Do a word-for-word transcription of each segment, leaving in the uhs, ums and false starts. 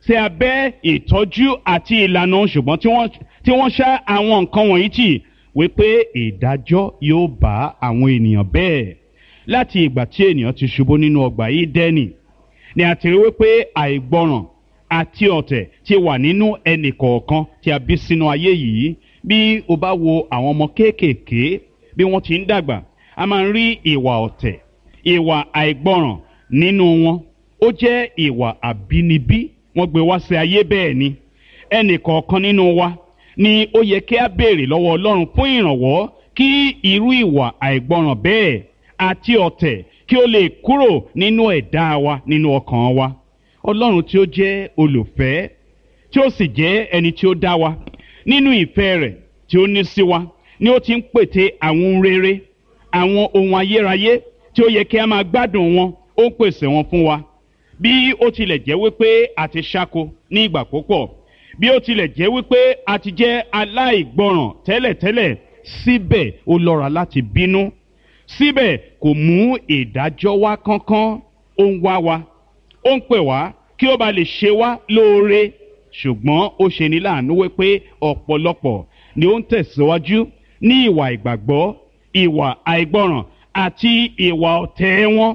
sí abẹ́ ìtọ́jú àti ìlànà ṣùgbọ́n tí wọ́n tí wọ́n ṣá àwọn nǹkan wọ̀nyí tì wípé ìdájọ́ yóò bá àwọn ènìyàn bẹ́ẹ̀. Láti ìgbà tí ènìyàn ti ṣubú nínú ọgbà Édẹ́nì ni a ti rí wípé àìgbọràn àti ọ̀tẹ̀ ti wà nínú ẹnì kọ̀ọ̀kan tí a bí sínú ayé yìí. Bí o bá wo àwọn ọmọ kéékèèké bí wọ́n ti ń dàgbà, a máa ń rí ìwà ọ̀tẹ̀, ìwà àìgbọràn nínú wọn. Ó jẹ́ ìwà àbínibí, wọ́n gbé wá sí ayé bẹ́ẹ̀ ni. Ẹnì kọ̀ọ̀kan nínú wa ni ó yẹ kí a béèrè lọ́wọ́ Ọlọ́run fún ìrànwọ́ kí irú ìwà àìgbọràn bẹ́ẹ̀ àti ọ̀tẹ̀ kí ó lè kúrò nínú ẹ̀dá wa, nínú ọkàn wa. Ọlọ́run tí ó jẹ́ olùfẹ́, tí ó sì jẹ́ ẹni tí ó dá wa, nínú ìfẹ́ rẹ̀ tí ó ní sí wa ni ó ti ń pète àwọn ohun rere, àwọn ohun ayérayé tí ó yẹ kí a máa gbádùn wọn, ó ń pèsè wọn fún wa. Bí ó tilẹ̀ jẹ́ wípé a ti ṣáko ní ìgbà púpọ̀, bí ó tilẹ̀ jẹ́ wípé a ti jẹ́ aláìgbọràn tẹ́lẹ̀tẹ́lẹ̀, síbẹ̀ ó lọ́ra láti bínú, síbẹ̀ kò mú ìdájọ́ wá kánkán. Ó ń wá wa, ó ń pè wá kí ó ba lè ṣe wá lóore, ṣùgbọ́n ó ṣe ní láàánú wípé ọ̀pọ̀lọpọ̀ ni ó ń tẹ̀síwájú ní ìwà ìgbàgbọ́, ìwà àìgbọràn àti ìwà ọ̀tẹ̀ wọn.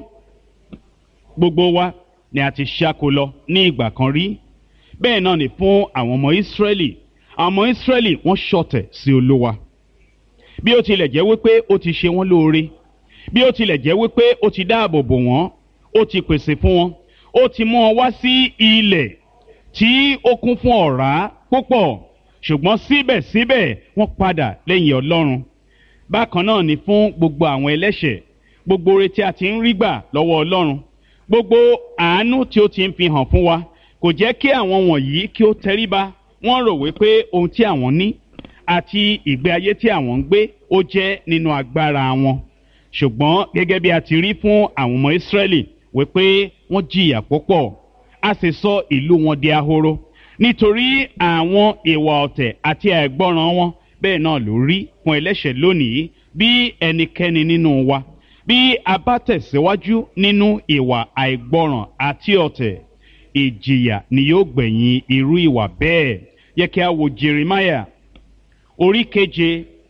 Gbogbo wa ni a ti ṣáko lọ ní ìgbà kan rí. Bẹ́ẹ̀ náà ni fún àwọn ọmọ Ísírẹ́lì. Àwọn ọmọ Ísírẹ́lì wọ́n ṣọ̀tẹ̀ sí Olúwa. Bí ó tilẹ̀ jẹ́ wípé ó ti ṣe wọ́n lóore, bí ó tilẹ̀ jẹ́ wípé ó ti dáàbò bò wọ́n, ó ti pèsè fún wọn, ó ti mú wọn wá sí ilẹ̀ tí ó kún fún ọ̀rá púpọ̀, ṣùgbọ́n síbẹ̀síbẹ̀ wọ́n padà lẹ́yìn Ọlọ́run. Bákan náà ni fún gbogbo àwọn ẹlẹ́ṣẹ̀, gbogbo oore tí a ti ń rí gbà lọ́wọ́ Ọlọ́run, gbogbo àánú tí ó ti ń fi hàn fún wa, kò jẹ́ kí àwọn wọ̀nyí kí ó tẹríba. Wọ́n rò wípé ohun tí àwọn ní àti ìgbé ayé tí àwọn ń gbé ó jẹ́ nínú agbára wọn. Ṣùgbọ́n gẹ́gẹ́ bí a ti rí fún àwọn ọmọ Ísírẹ́lì wípé wọ́n jìyà púpọ̀, a sì sọ ìlú wọn di ahoro nítorí àwọn ìwà ọ̀tẹ̀ àti àìgbọràn wọn. Bẹ́ẹ̀ náà ló rí fún ẹlẹ́ṣẹ̀ lónìí. Bí ẹnikẹ́ni nínú wa, bí a bá tẹ̀síwájú nínú ìwà àìgbọràn àti ọ̀tẹ̀, ìjìyà ni yóò gbẹ̀yìn irú ìwà bẹ́ẹ̀. Yẹ kí a wo Jeremiah orí keje.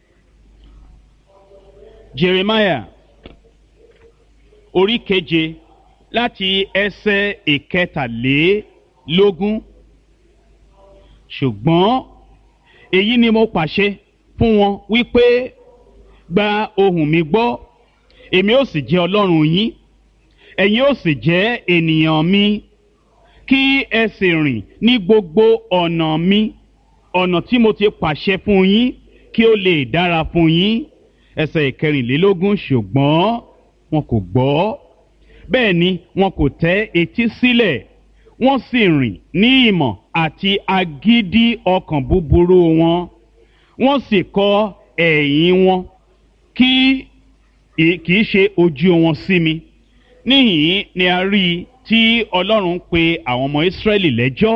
Jeremiah orí keje láti ẹsẹ̀ ìkẹtàlélógún. Ṣùgbọ́n èyí ni mo pàṣẹ fún wọn wípé, gba ohùn mi gbọ́, èmi ó sì jẹ́ Ọlọ́run yín, ẹ̀yin ó sì jẹ́ ènìyàn mi. Kí ẹ sì rìn ní gbogbo ọ̀nà mi, ọ̀nà tí mo ti pàṣẹ fún yín, kí ó lè dára fún yín. Ẹsẹ̀ ìkẹrìnlélógún. Ṣùgbọ́n wọn kò gbọ́, bẹ́ẹ̀ ni wọn kò tẹ́ etí sílẹ̀, wọ́n sì rìn ní ìmọ̀ àti agídí ọkàn búburú wọn, wọ́n sì kọ ẹ̀yìn wọn kí kì í ṣe ojú wọn sí mi. Níhìn ni a rí i tí Ọlọ́run pe àwọn ọmọ Ísírẹ́lì lẹ́jọ́.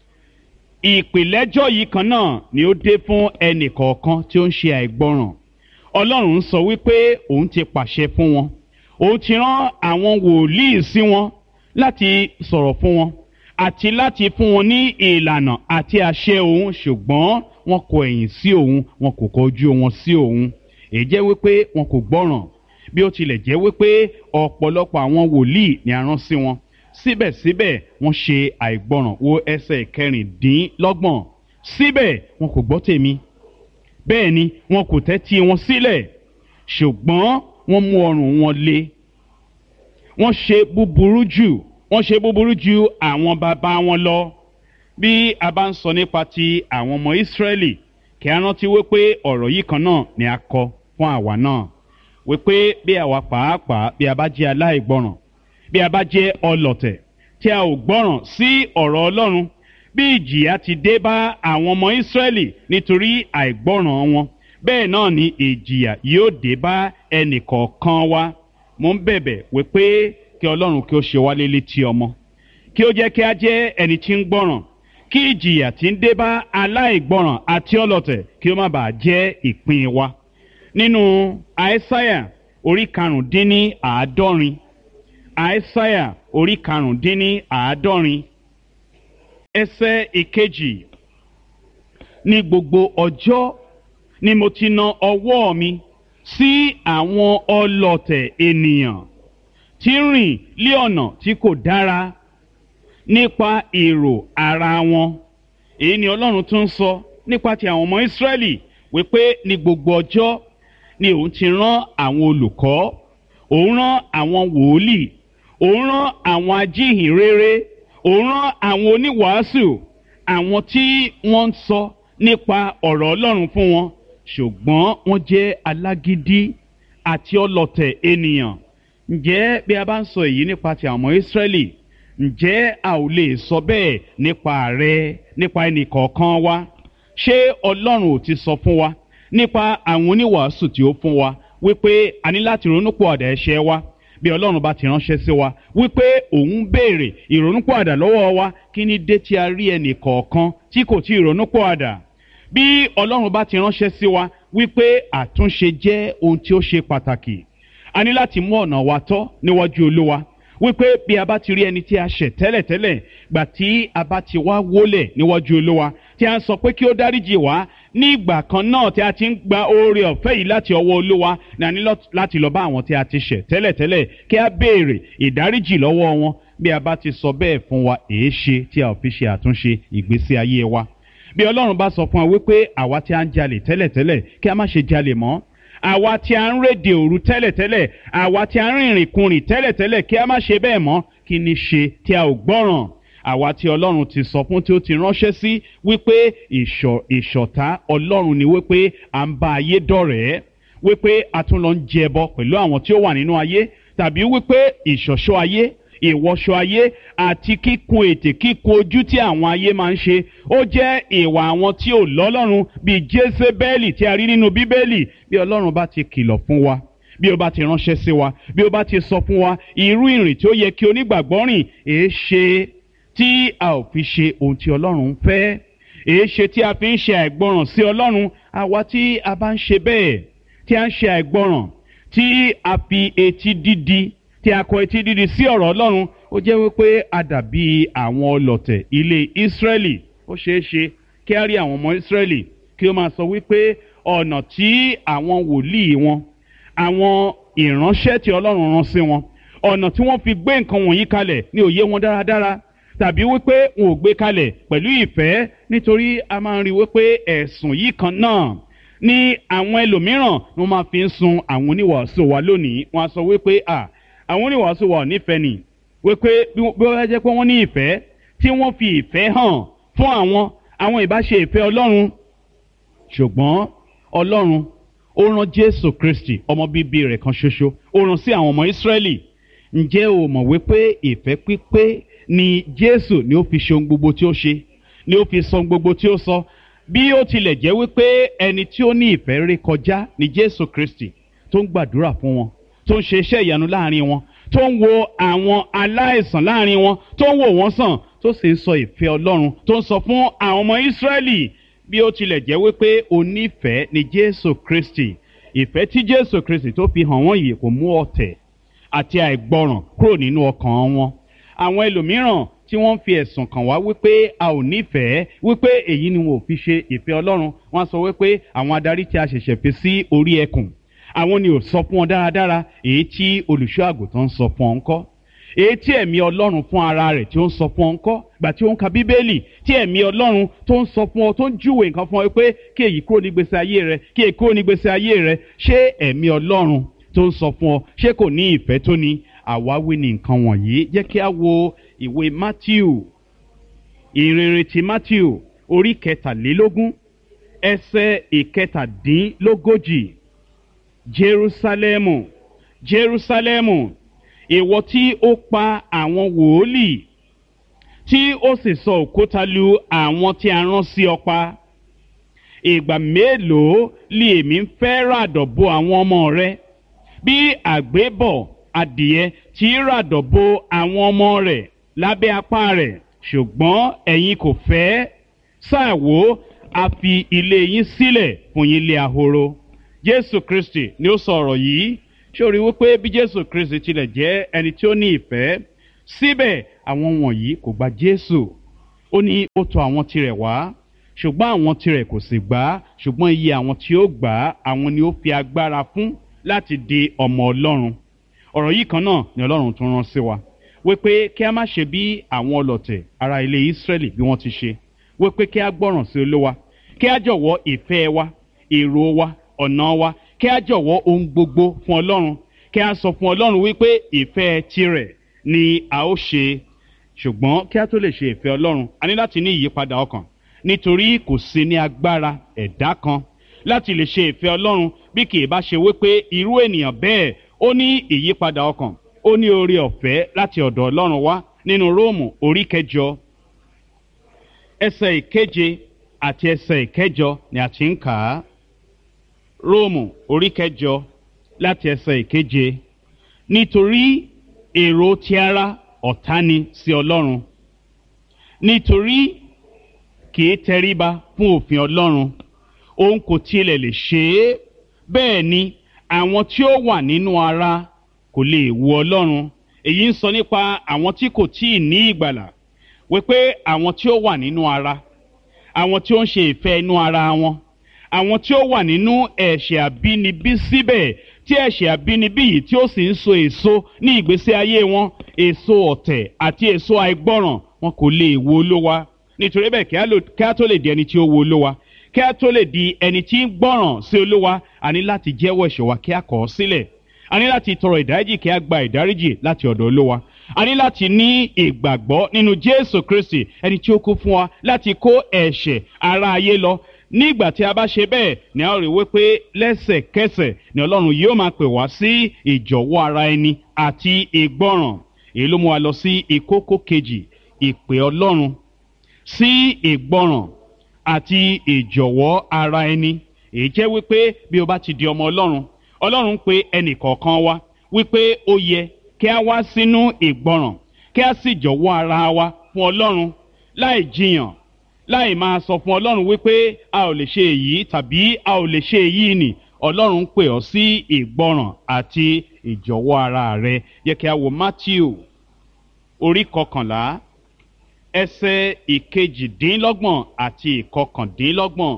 Ìpìlẹ́jọ́ yìí kan náà ni ó dé fún ẹnì kọ̀ọ̀kan tí ó ń ṣe àìgbọràn. Ọlọ́run sọ wípé òun ti pàṣẹ fún wọn, òun ti rán àwọn wòlíì sí wọn láti sọ̀rọ̀ fún wọn àti láti fún wọn ní ìlànà àti àṣẹ òun, ṣùgbọ́n wọn kọ ẹ̀yìn sí òun, wọn kò kọjú wọn sí òun. Èyí jẹ́ wípé wọn kò gbọ́ràn. Bí ó tilẹ̀ jẹ́ wípé ọ̀pọ̀lọpọ̀ àwọn wòlíì ni a rán sí wọn, síbẹ̀síbẹ̀ wọ́n ṣe àìgbọràn. Wo ẹsẹ̀ kẹrìndínlọ́gbọ̀n. Síbẹ̀ wọn kò gbọ́ tèmi, bẹ́ẹ̀ ni wọn kò tẹ́tí wọn sílẹ̀, ṣùgbọ́n wọ́n mú ọrùn wọn le. Wọ́n ṣe búburú jù, wọ́n ṣe búburú ju àwọn bàbá wọn lọ. Bí a bá ń sọ nípa ti àwọn ọmọ Ísírẹ́lì, kí a rántí wípé ọ̀rọ̀ yìí kan náà ni a kọ fún àwa náà, wípé bí àwa pàápàá bí a bá jẹ́ aláìgbọràn, bí a bá jẹ́ ọlọ̀tẹ̀ tí a ò gbọ́ràn sí ọ̀rọ̀ Ọlọ́run, bí ìjìyà ti dé bá àwọn ọmọ Ísírẹ́lì nítorí àìgbọ́ràn wọn, bẹ́ẹ̀ náà ni ìjìyà yóò dé bá ẹnìkọ̀ọ̀kan wa. Mo ń bẹ̀bẹ̀ wípé kí Ọlọ́run kí ó ṣe wá létí ọmọ, kí ó jẹ́ kí a jẹ́ ẹni tí ń gbọ́ràn, kí ìjìyà tí ń dé bá aláìgbọ́ràn àti ọlọ̀tẹ̀ kí ó má bàa jẹ́ ìpín wa. Nínú Àìsáyà orí karùndínní àádọ́rin, Àìsáyà orí karùndínní àádọ́rin ẹsẹ̀ ìkejì, ní gbogbo ọjọ́ ni mo ti na ọwọ́ mi sí àwọn ọlọ̀tẹ̀ ènìyàn tí ń rìn lé ọ̀nà tí kò dára nípa èrò ara wọn. Èyí ni Ọlọ́run tún sọ nípa ti àwọn ọmọ Ísírẹ́lì wípé ní gbogbo ọjọ́ ni òun ti rán àwọn olùkọ́, òun rán àwọn wòlíì, òun rán àwọn ajíhìnrere, òun rán àwọn oníwàásù, àwọn tí wọ́n ń sọ nípa ọ̀rọ̀ Ọlọ́run fún wọn, ṣùgbọ́n wọ́n jẹ́ alágídí àti ọlọ̀tẹ̀ ènìyàn. Ǹjẹ́ bí a bá ń sọ èyí nípa ti àwọn ọmọ Ísírẹ́lì, ǹjẹ́ a ò lè sọ bẹ́ẹ̀ nípa rẹ, nípa ẹnì kọ̀ọ̀kan wa? Ṣé Ọlọ́run ò ti sọ fún wa nípa àwọn oníwàásù tí ó fún wa wípé a ní láti ronúpìwàdà ẹ̀ṣẹ̀ wa? Bí Ọlọ́run bá ti ránṣẹ́ sí wa wípé òun béèrè ìrònúpìwàdà lọ́wọ́ wa, kí ni dé tí a rí ẹnì kọ̀ọ̀kan tí kò tí ì ronúpìwàdà? Bí Ọlọ́run bá ti ránṣẹ́ sí wa wípé àtúnṣe jẹ́ ohun tí ó ṣe pàtàkì, a ní láti mú ọ̀nà wa tọ́ níwájú Olúwa, wípé bí a bá ti rí ẹni tí a ṣẹ̀ tẹ́lẹ̀tẹ́lẹ̀, gbà tí a bá ti wá wólẹ̀ níwájú Olúwa tí a ń sọ pé kí ó dáríjì wá, ní ìgbà kan náà tí a ti ń gba oore ọ̀fẹ́ yìí láti ọwọ́ Olúwa, ní a ní láti lọ bá àwọn tí a ti ṣẹ̀ tẹ́lẹ̀tẹ́lẹ̀ kí a béèrè ìdáríjì lọ́wọ́ wọn. Bí a bá ti sọ bẹ́ẹ̀ fún wa, èé ṣe tí a ò fi ṣe àtúnṣe ìgbésí ayé wa? Bí Ọlọ́run bá sọ fún wa wípé àwa tí a ń jalè tẹ́lẹ̀tẹ́lẹ̀ kí a má ṣe jalè mọ́, àwa tí a ń rédè òru tẹ́lẹ̀tẹ́lẹ̀, àwa tí a ń rìnrìn kurìn tẹ́lẹ̀tẹ́lẹ̀ kí a má ṣe bẹ́ẹ̀ mọ́, kí ni ṣe tí a ò gbọ́ràn? Àwa tí Ọlọ́run ti sọ fún, tí ó ti ránṣẹ́ sí wípé ìṣọ̀ ìṣọ̀tá Ọlọ́run ni wípé à ń bá ayé dọ̀rẹ́, wípé a tún lọ ń jẹbọ pẹ̀lú àwọn tí ó wà nínú ayé, tàbí wípé ìṣọ̀ṣọ́ ayé, ìwọṣọ ayé àti kíkun ètè, kíkun ojú tí àwọn ayé máa ń ṣe, ó jẹ́ ìwà àwọn tí ò lọ́lọ́run bíi Jésébẹ́lì tí a rí nínú Bíbélì. Bí Ọlọ́run bá ti kìlọ̀ fún wa, bí ó bá ti ránṣẹ́ sí wa, bí ó bá ti sọ fún wa irú ìrìn tí ó yẹ kí onígbàgbọ́ rìn, èé ṣe tí a ò fi ṣe ohun tí Ọlọ́run ń fẹ́? Èé ṣe tí a fi ń ṣe àìgbọràn sí Ọlọ́run? Àwa tí a bá ń ṣe bẹ́ẹ̀, tí a ń ṣe àìgbọràn, tí a fi etí dídi, tí a kọ etí dídi sí ọ̀rọ̀ Ọlọ́run, ó jẹ́ wípé a dàbí àwọn ọlọ̀tẹ̀ ilé Ísírẹ́lì. Ó ṣeé ṣe kí a rí àwọn ọmọ Ísírẹ́lì kí ó máa sọ wípé ọ̀nà tí àwọn wòlíì wọn, àwọn ìránṣẹ́ tí Ọlọ́run rán sí wọn, ọ̀nà tí wọ́n fi gbé nǹkan wọ̀nyí kalẹ̀ ní òye wọn dáradára, tàbí wípé wọn ò gbé kalẹ̀ pẹ̀lú ìfẹ́, nítorí a máa ń rí wípé ẹ̀sùn yìí kan náà ni àwọn ẹlòmíràn ni wọ́n máa fi ń sun àwọn oníwàásù wa lónìí. Wọ́n á sọ wípé à àwọn oníwàásù wa ò nífẹ̀ẹ́ nì, wípé bí wọ́n jẹ́ pé wọ́n ní ìfẹ́, tí wọ́n fi ìfẹ́ hàn fún àwọn àwọn ìbá ṣe ìfẹ́ Ọlọ́run. Ṣùgbọ́n Ọlọ́run ó rán Jésù Kristi ọmọ bíbí rẹ̀ kan ṣoṣo, ó rán sí àwọn ọmọ Ísírẹ́lì. Ǹjẹ́ o mọ̀ wípé ìfẹ́ pípé ni Jésù ni ó fi ṣe ohun gbogbo tí ó ṣe, ni ó fi sọ ohun gbogbo tí ó sọ? Bí ó tilẹ̀ jẹ́ wípé ẹni tí ó ní ìfẹ́ ré kọjá ni Jésù Kristi, tó ń gbàdúrà fún wọn, tó ń ṣe iṣẹ́ ìyanu láàrin wọn, tó ń wo àwọn aláìsàn láàrin wọn, tó ń wò wọ́n sàn, tó sì ń sọ ìfẹ́ Ọlọ́run, tó ń sọ fún àwọn ọmọ Ísírẹ́lì. Bí ó tilẹ̀ jẹ́ wípé onífẹ̀ẹ́ ni Jésù Kristi, ìfẹ́ tí Jésù Kristi tó fi hàn wọ́n yìí kò mú ọ̀tẹ̀ àti àìgbọràn kúrò nínú ọkàn wọn. Àwọn ẹlòmíràn tí wọ́n fi ẹ̀sùn kàn wá wípé a ò nífẹ̀ẹ́, wípé èyí ni wọn ò fi ṣe ìfẹ́ Ọlọ́run, wọ́n sọ wípé àwọn adarí tí a ṣẹ̀ṣẹ̀ fi sí orí ẹkùn, àwọn ni ò sọ fún wọn dáradára èyí tí olùṣọ́ àgùntàn ń sọ fún ọ ńkọ́? Èyí tí ẹ̀mí Ọlọ́run fún ara rẹ̀ tí ó ń sọ fún ọ ńkọ́? Gbà tí ó ń ka Bíbélì, tí ẹ̀mí Ọlọ́run tó ń sọ fún ọ, tó ń júwe nǹkan fún ọ pé kí èyí kúrò ní gbèsè ayé rẹ, kí èyí kúrò ní gbèsè ayé rẹ, ṣé ẹ̀mí Ọlọ́run tó ń sọ fún ọ ṣé kò ní ìfẹ́ tó ní? Àwáwí ni nǹkan wọ̀nyí. Jẹ́ kí a wo ìwé Mátíù, ìrere ti Mátíù orí kẹtàlélógún ẹsẹ̀ ìkẹtàdínlógójì. Jerúsálẹ́mù, Jerúsálẹ́mù, ìwọ tí ó pa àwọn wòólì, tí ó sì sọ òkúta lu àwọn tí a rán sí ọ pa. Ìgbà mélòó li èmi ń fẹ́ ràdọ̀ bo àwọn ọmọ rẹ, bí àgbébọ̀ adìẹ tí ràdọ̀ bo àwọn ọmọ rẹ̀ lábẹ́ apá rẹ̀, ṣùgbọ́n ẹ̀yin kò fẹ́. Sáà wò, a fi ilé yín sílẹ̀ fún yín lé ahoro. Jésù Kristi ni ó sọ ọ̀rọ̀ yìí. Ṣé o rí wípé bí Jésù Kristi tilẹ̀ jẹ́ ẹni tí ó ní ìfẹ́, síbẹ̀ àwọn wọ̀nyí kò gba Jésù, ó ní ó tọ̀ àwọn tirẹ̀ wá ṣùgbọ́n àwọn tirẹ̀ kò sì gbà á, ṣùgbọ́n iye àwọn tí ó gbà á àwọn ni ó fi agbára fún láti di ọmọ Ọlọ́run. ọ̀rọ̀ yìí kan náà ni Ọlọ́run tún rán sí wa wípé kí a má ṣe bí àwọn ọlọ̀tẹ̀ ará ilé Ísírẹ́lì bí wọ́n ti ṣe, wípé kí a gbọ́ràn sí Olúwa, kí a jọ̀wọ́ ìfẹ́ wa, èrò wa, ọ̀nà wa, kí a jọ̀wọ́ ohun gbogbo fún Ọlọ́run, kí a sọ fún Ọlọ́run wípé ìfẹ́ tirẹ̀ ni a ó ṣe. ṣùgbọ́n kí a tó lè ṣe ìfẹ́ Ọlọ́run a ní láti ní ìyípadà ọkàn, nítorí kò sí ní agbára ẹ̀dá kan láti lè ṣe ìfẹ́ Ọlọ́run bí kì í bá ṣe wípé irú ènìyàn bẹ́ẹ̀ ó ní ìyípadà ọkàn, ó ní oore ọ̀fẹ́ láti ọ̀dọ̀ Ọlọ́run wá. nínú Róòmù orí kẹjọ ẹsẹ̀ ìkeje àti ẹsẹ̀ ìkẹjọ ni a ti ń kà á. Róòmù orí kẹjọ láti ẹsẹ̀ ìkeje. nítorí èrò ti ara ọ̀tá ni sí Ọlọ́run, nítorí kì í tẹríba fún òfin Ọlọ́run, òun kò tilẹ̀ lè ṣe é. bẹ́ẹ̀ ni àwọn tí ó wà nínú ara kò lè wu Ọlọ́run. èyí ń sọ nípa àwọn tí kò tíì ní ìgbàlà, wípé àwọn tí ó wà nínú ara, àwọn tí ó ń ṣe ìfẹ́ inú ara wọn, àwọn tí ó wà nínú ẹ̀ṣẹ̀ àbínibí síbẹ̀ tí ẹ̀ṣẹ̀ àbínibí yìí tí ó sì ń so èso ní ìgbésí ayé wọn, èso ọ̀tẹ̀ àti èso àìgbọ́ràn, wọn kò lè wo Olúwa. nítorí bẹ́ẹ̀ kí a tó lè di ẹni tí ó wo Olúwa, kí a tó lè di ẹni tí ń gbọ́ràn sí Olúwa, a ní láti jẹ́wọ́ ẹ̀ṣẹ̀ wa kí a kọ̀ ọ́ sílẹ̀. a ní láti tọrọ ìdáríjì kí a gba ìdáríjì láti ọ̀dọ̀ Olúwa. a ní láti ní ìgbàgbọ́ nínú Jésù Kristi, ẹni tí ó kú fún wa láti kó ẹ̀ṣẹ̀ ara ayé lọ. nígbà tí a bá ṣe bẹ́ẹ̀ ni a ó rí wípé lẹ́sẹ̀kẹsẹ̀ ni Ọlọ́run yóò máa pè wá sí ìjọ̀wọ́ ara ẹni àti ìgbọ́ràn. èyí ló mú wa lọ sí ìkókó kejì, ìpè Ọlọ́run sí ìgbọ́ràn àti ìjọ̀wọ́ ara ẹni. èyí jẹ́ wípé bí o bá ti di ọmọ Ọlọ́run, Ọlọ́run pè ẹnì kọ̀ọ̀kan wa wípé ó yẹ kí a wá sínú ìgbọ́ràn, kí a sì jọ̀wọ́ ara wa fún Ọlọ́run láì jiyàn, láì máa sọ fún Ọlọ́run wípé a ò lè ṣe èyí tàbí a ò lè ṣe èyí nì. Ọlọ́run pè ọ́ sí ìgbọ́ràn àti ìjọ̀wọ́ ara rẹ. yẹ kí a wo Mátíù orí kọkànlá ẹsẹ̀ ìkejìdínlọ́gbọ̀n àti ìkọkàndínlọ́gbọ̀n.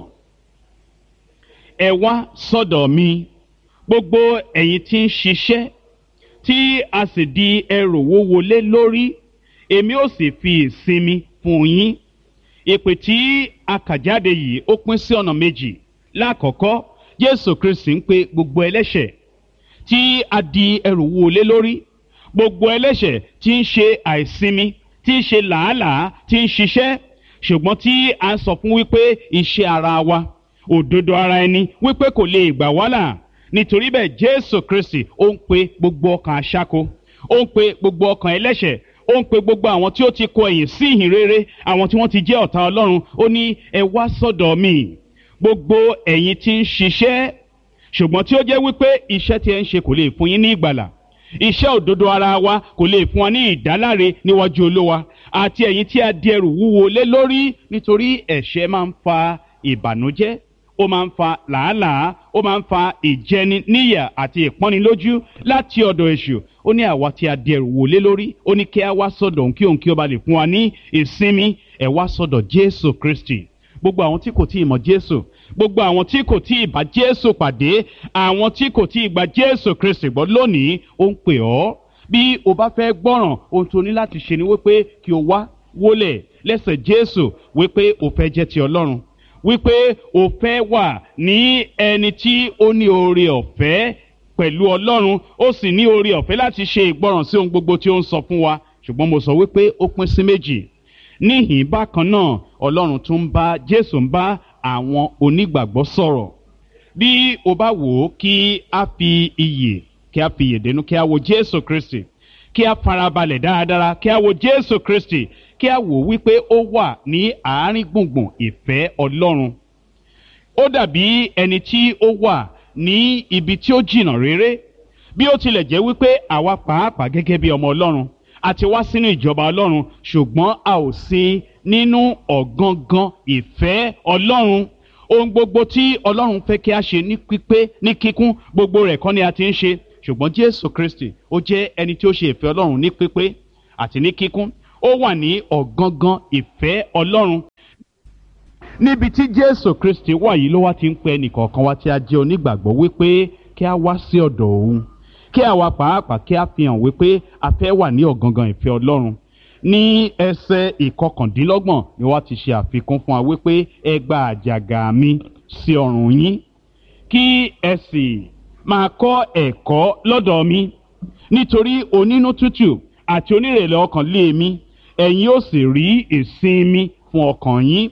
ẹ wá sọ́dọ̀ mi gbogbo ẹ̀yin tí ń ṣiṣẹ́ tí a sì di ẹrù wúwo lé lórí, èmi ó sì fi ìsinmi fún yín. ìpè tí a kà jáde yìí ó pín sí ọ̀nà méjì. lákọ̀ọ́kọ́, Jésù Kristi ń pe gbogbo ẹlẹ́ṣẹ̀ tí a di ẹrù wúwo lé lórí, gbogbo ẹlẹ́ṣẹ̀ tí ń ṣe àìsinmi, tí ń ṣe làálàá, tí ń ṣiṣẹ́, ṣùgbọ́n tí a ń sọ fún wípé iṣẹ́ ara wa, òdodo ara ẹni wípé kò lè gbà wá là. nítorí bẹ́ẹ̀ Jésù Kristi ó ń pe gbogbo ọkàn aṣáko, ó ń pe gbogbo ọkàn ẹlẹ́ṣẹ̀, ó ń pe gbogbo àwọn tí ó ti kọ ẹ̀yìn sí ìhìn rere, àwọn tí wọ́n ti jẹ́ ọ̀tá Ọlọ́run. ó ní ẹ wá sọ́dọ̀ mi gbogbo ẹ̀yin tí ń ṣiṣẹ́, ṣùgbọ́n tí ó jẹ́ wípé iṣẹ́ tí ẹ ń ṣe kò lè fún yín ní ìgbàlà, iṣẹ́ òdodo ara wa kò lè fún wa ní ìdáláre níwájú Olúwa, àti ẹ̀yin tí a di ẹrù wúwo lé lórí, nítorí ẹ̀ṣẹ̀ máa ń fa ìbànújẹ́, ó máa ń fa làálàá, ó máa ń fa ìjẹni níyà àti ìpọ́nilójú láti ọ̀dọ̀ èṣù. ó ní àwa tí a di ẹrù wúwo lé lórí, ó ní kí a wá sọ́dọ̀ òun kí òun kí ó ba lè fún wa ní ìsinmi. ẹ wá sọ́dọ̀ Jésù Kristi. gbogbo àwọn tí kò tí ì mọ̀ Jésù, gbogbo àwọn tí kò tí ì bá Jésù pàdé, àwọn tí kò tí ì gba Jésù Kristi gbọ́ lónìí, ó ń pè ọ́. bí o bá fẹ́ gbọ́ràn, ohun tó ní láti ṣe ni wípé kí o wá wólẹ̀ lẹ́sẹ̀ Jésù, wípé o fẹ́ jẹ́ ti Ọlọ́run, wípé o fẹ́ wà ní ẹni tí ó ní oore ọ̀fẹ́ pẹ̀lú Ọlọ́run, ó sì ní oore ọ̀fẹ́ láti ṣe ìgbọ́ràn sí ohun gbogbo tí ó ń sọ fún wa. ṣùgbọ́n mo sọ wípé ó pín sí méjì. níhìn bákan náà Ọlọ́run tún ń bá Jésù ń bá àwọn onígbàgbọ́ sọ̀rọ̀. bí o bá wò ó, kí a fi iyè kí a fi iyè dénú, kí a wo Jésù Kristi, kí a farabalẹ̀ dáradára, kí a wo Jésù Kristi, kí a wò wípé ó wà ní àárín gbùngbùn ìfẹ́ Ọlọ́run. ó dàbí ẹni tí ó wà ní ibi tí ó jìnnà réré, bí ó tilẹ̀ jẹ́ wípé àwa pàápàá gẹ́gẹ́ bí ọmọ Ọlọ́run a ti wá sínú ìjọba Ọlọ́run, ṣùgbọ́n a ò sí nínú ọ̀gangan ìfẹ́ Ọlọ́run. ohun gbogbo tí Ọlọ́run fẹ́ kí a ṣe ní pípé ní kíkún, gbogbo rẹ̀ kọ́ ni a ti ń ṣe. ṣùgbọ́n Jésù Kristi ó jẹ́ ẹni tí ó ṣe ìfẹ́ Ọlọ́run ní pípé àti ní kíkún. ó wà ní ọ̀gángán ìfẹ́ Ọlọ́run. Níbi tí Jésù Kristi wà yìí ló wá ti ń pe ẹnìkọ̀ọ̀kan wa tí a jẹ́ onígbàgbọ́ wípé kí a wá sí ọ̀dọ̀ òun, kí àwa pàápàá kí a fi hàn wípé a fẹ́ wà ní ọ̀gángán ìfẹ́ Ọlọ́run. Ní ẹsẹ̀ ìkọkàndínlọ́gbọ̀n ni wọ́n ti ṣe àfikún fún wa wípé ẹ gba àjàgà mi sí ọrùn yín kí ẹ sì máa kọ́ ẹ̀kọ́ lọ́dọ̀ mi, nítorí onínú tútù àti onírẹ̀lẹ̀ ọkàn lé mi, ẹ̀yin ó sì rí ìsinmi fún ọkàn yín.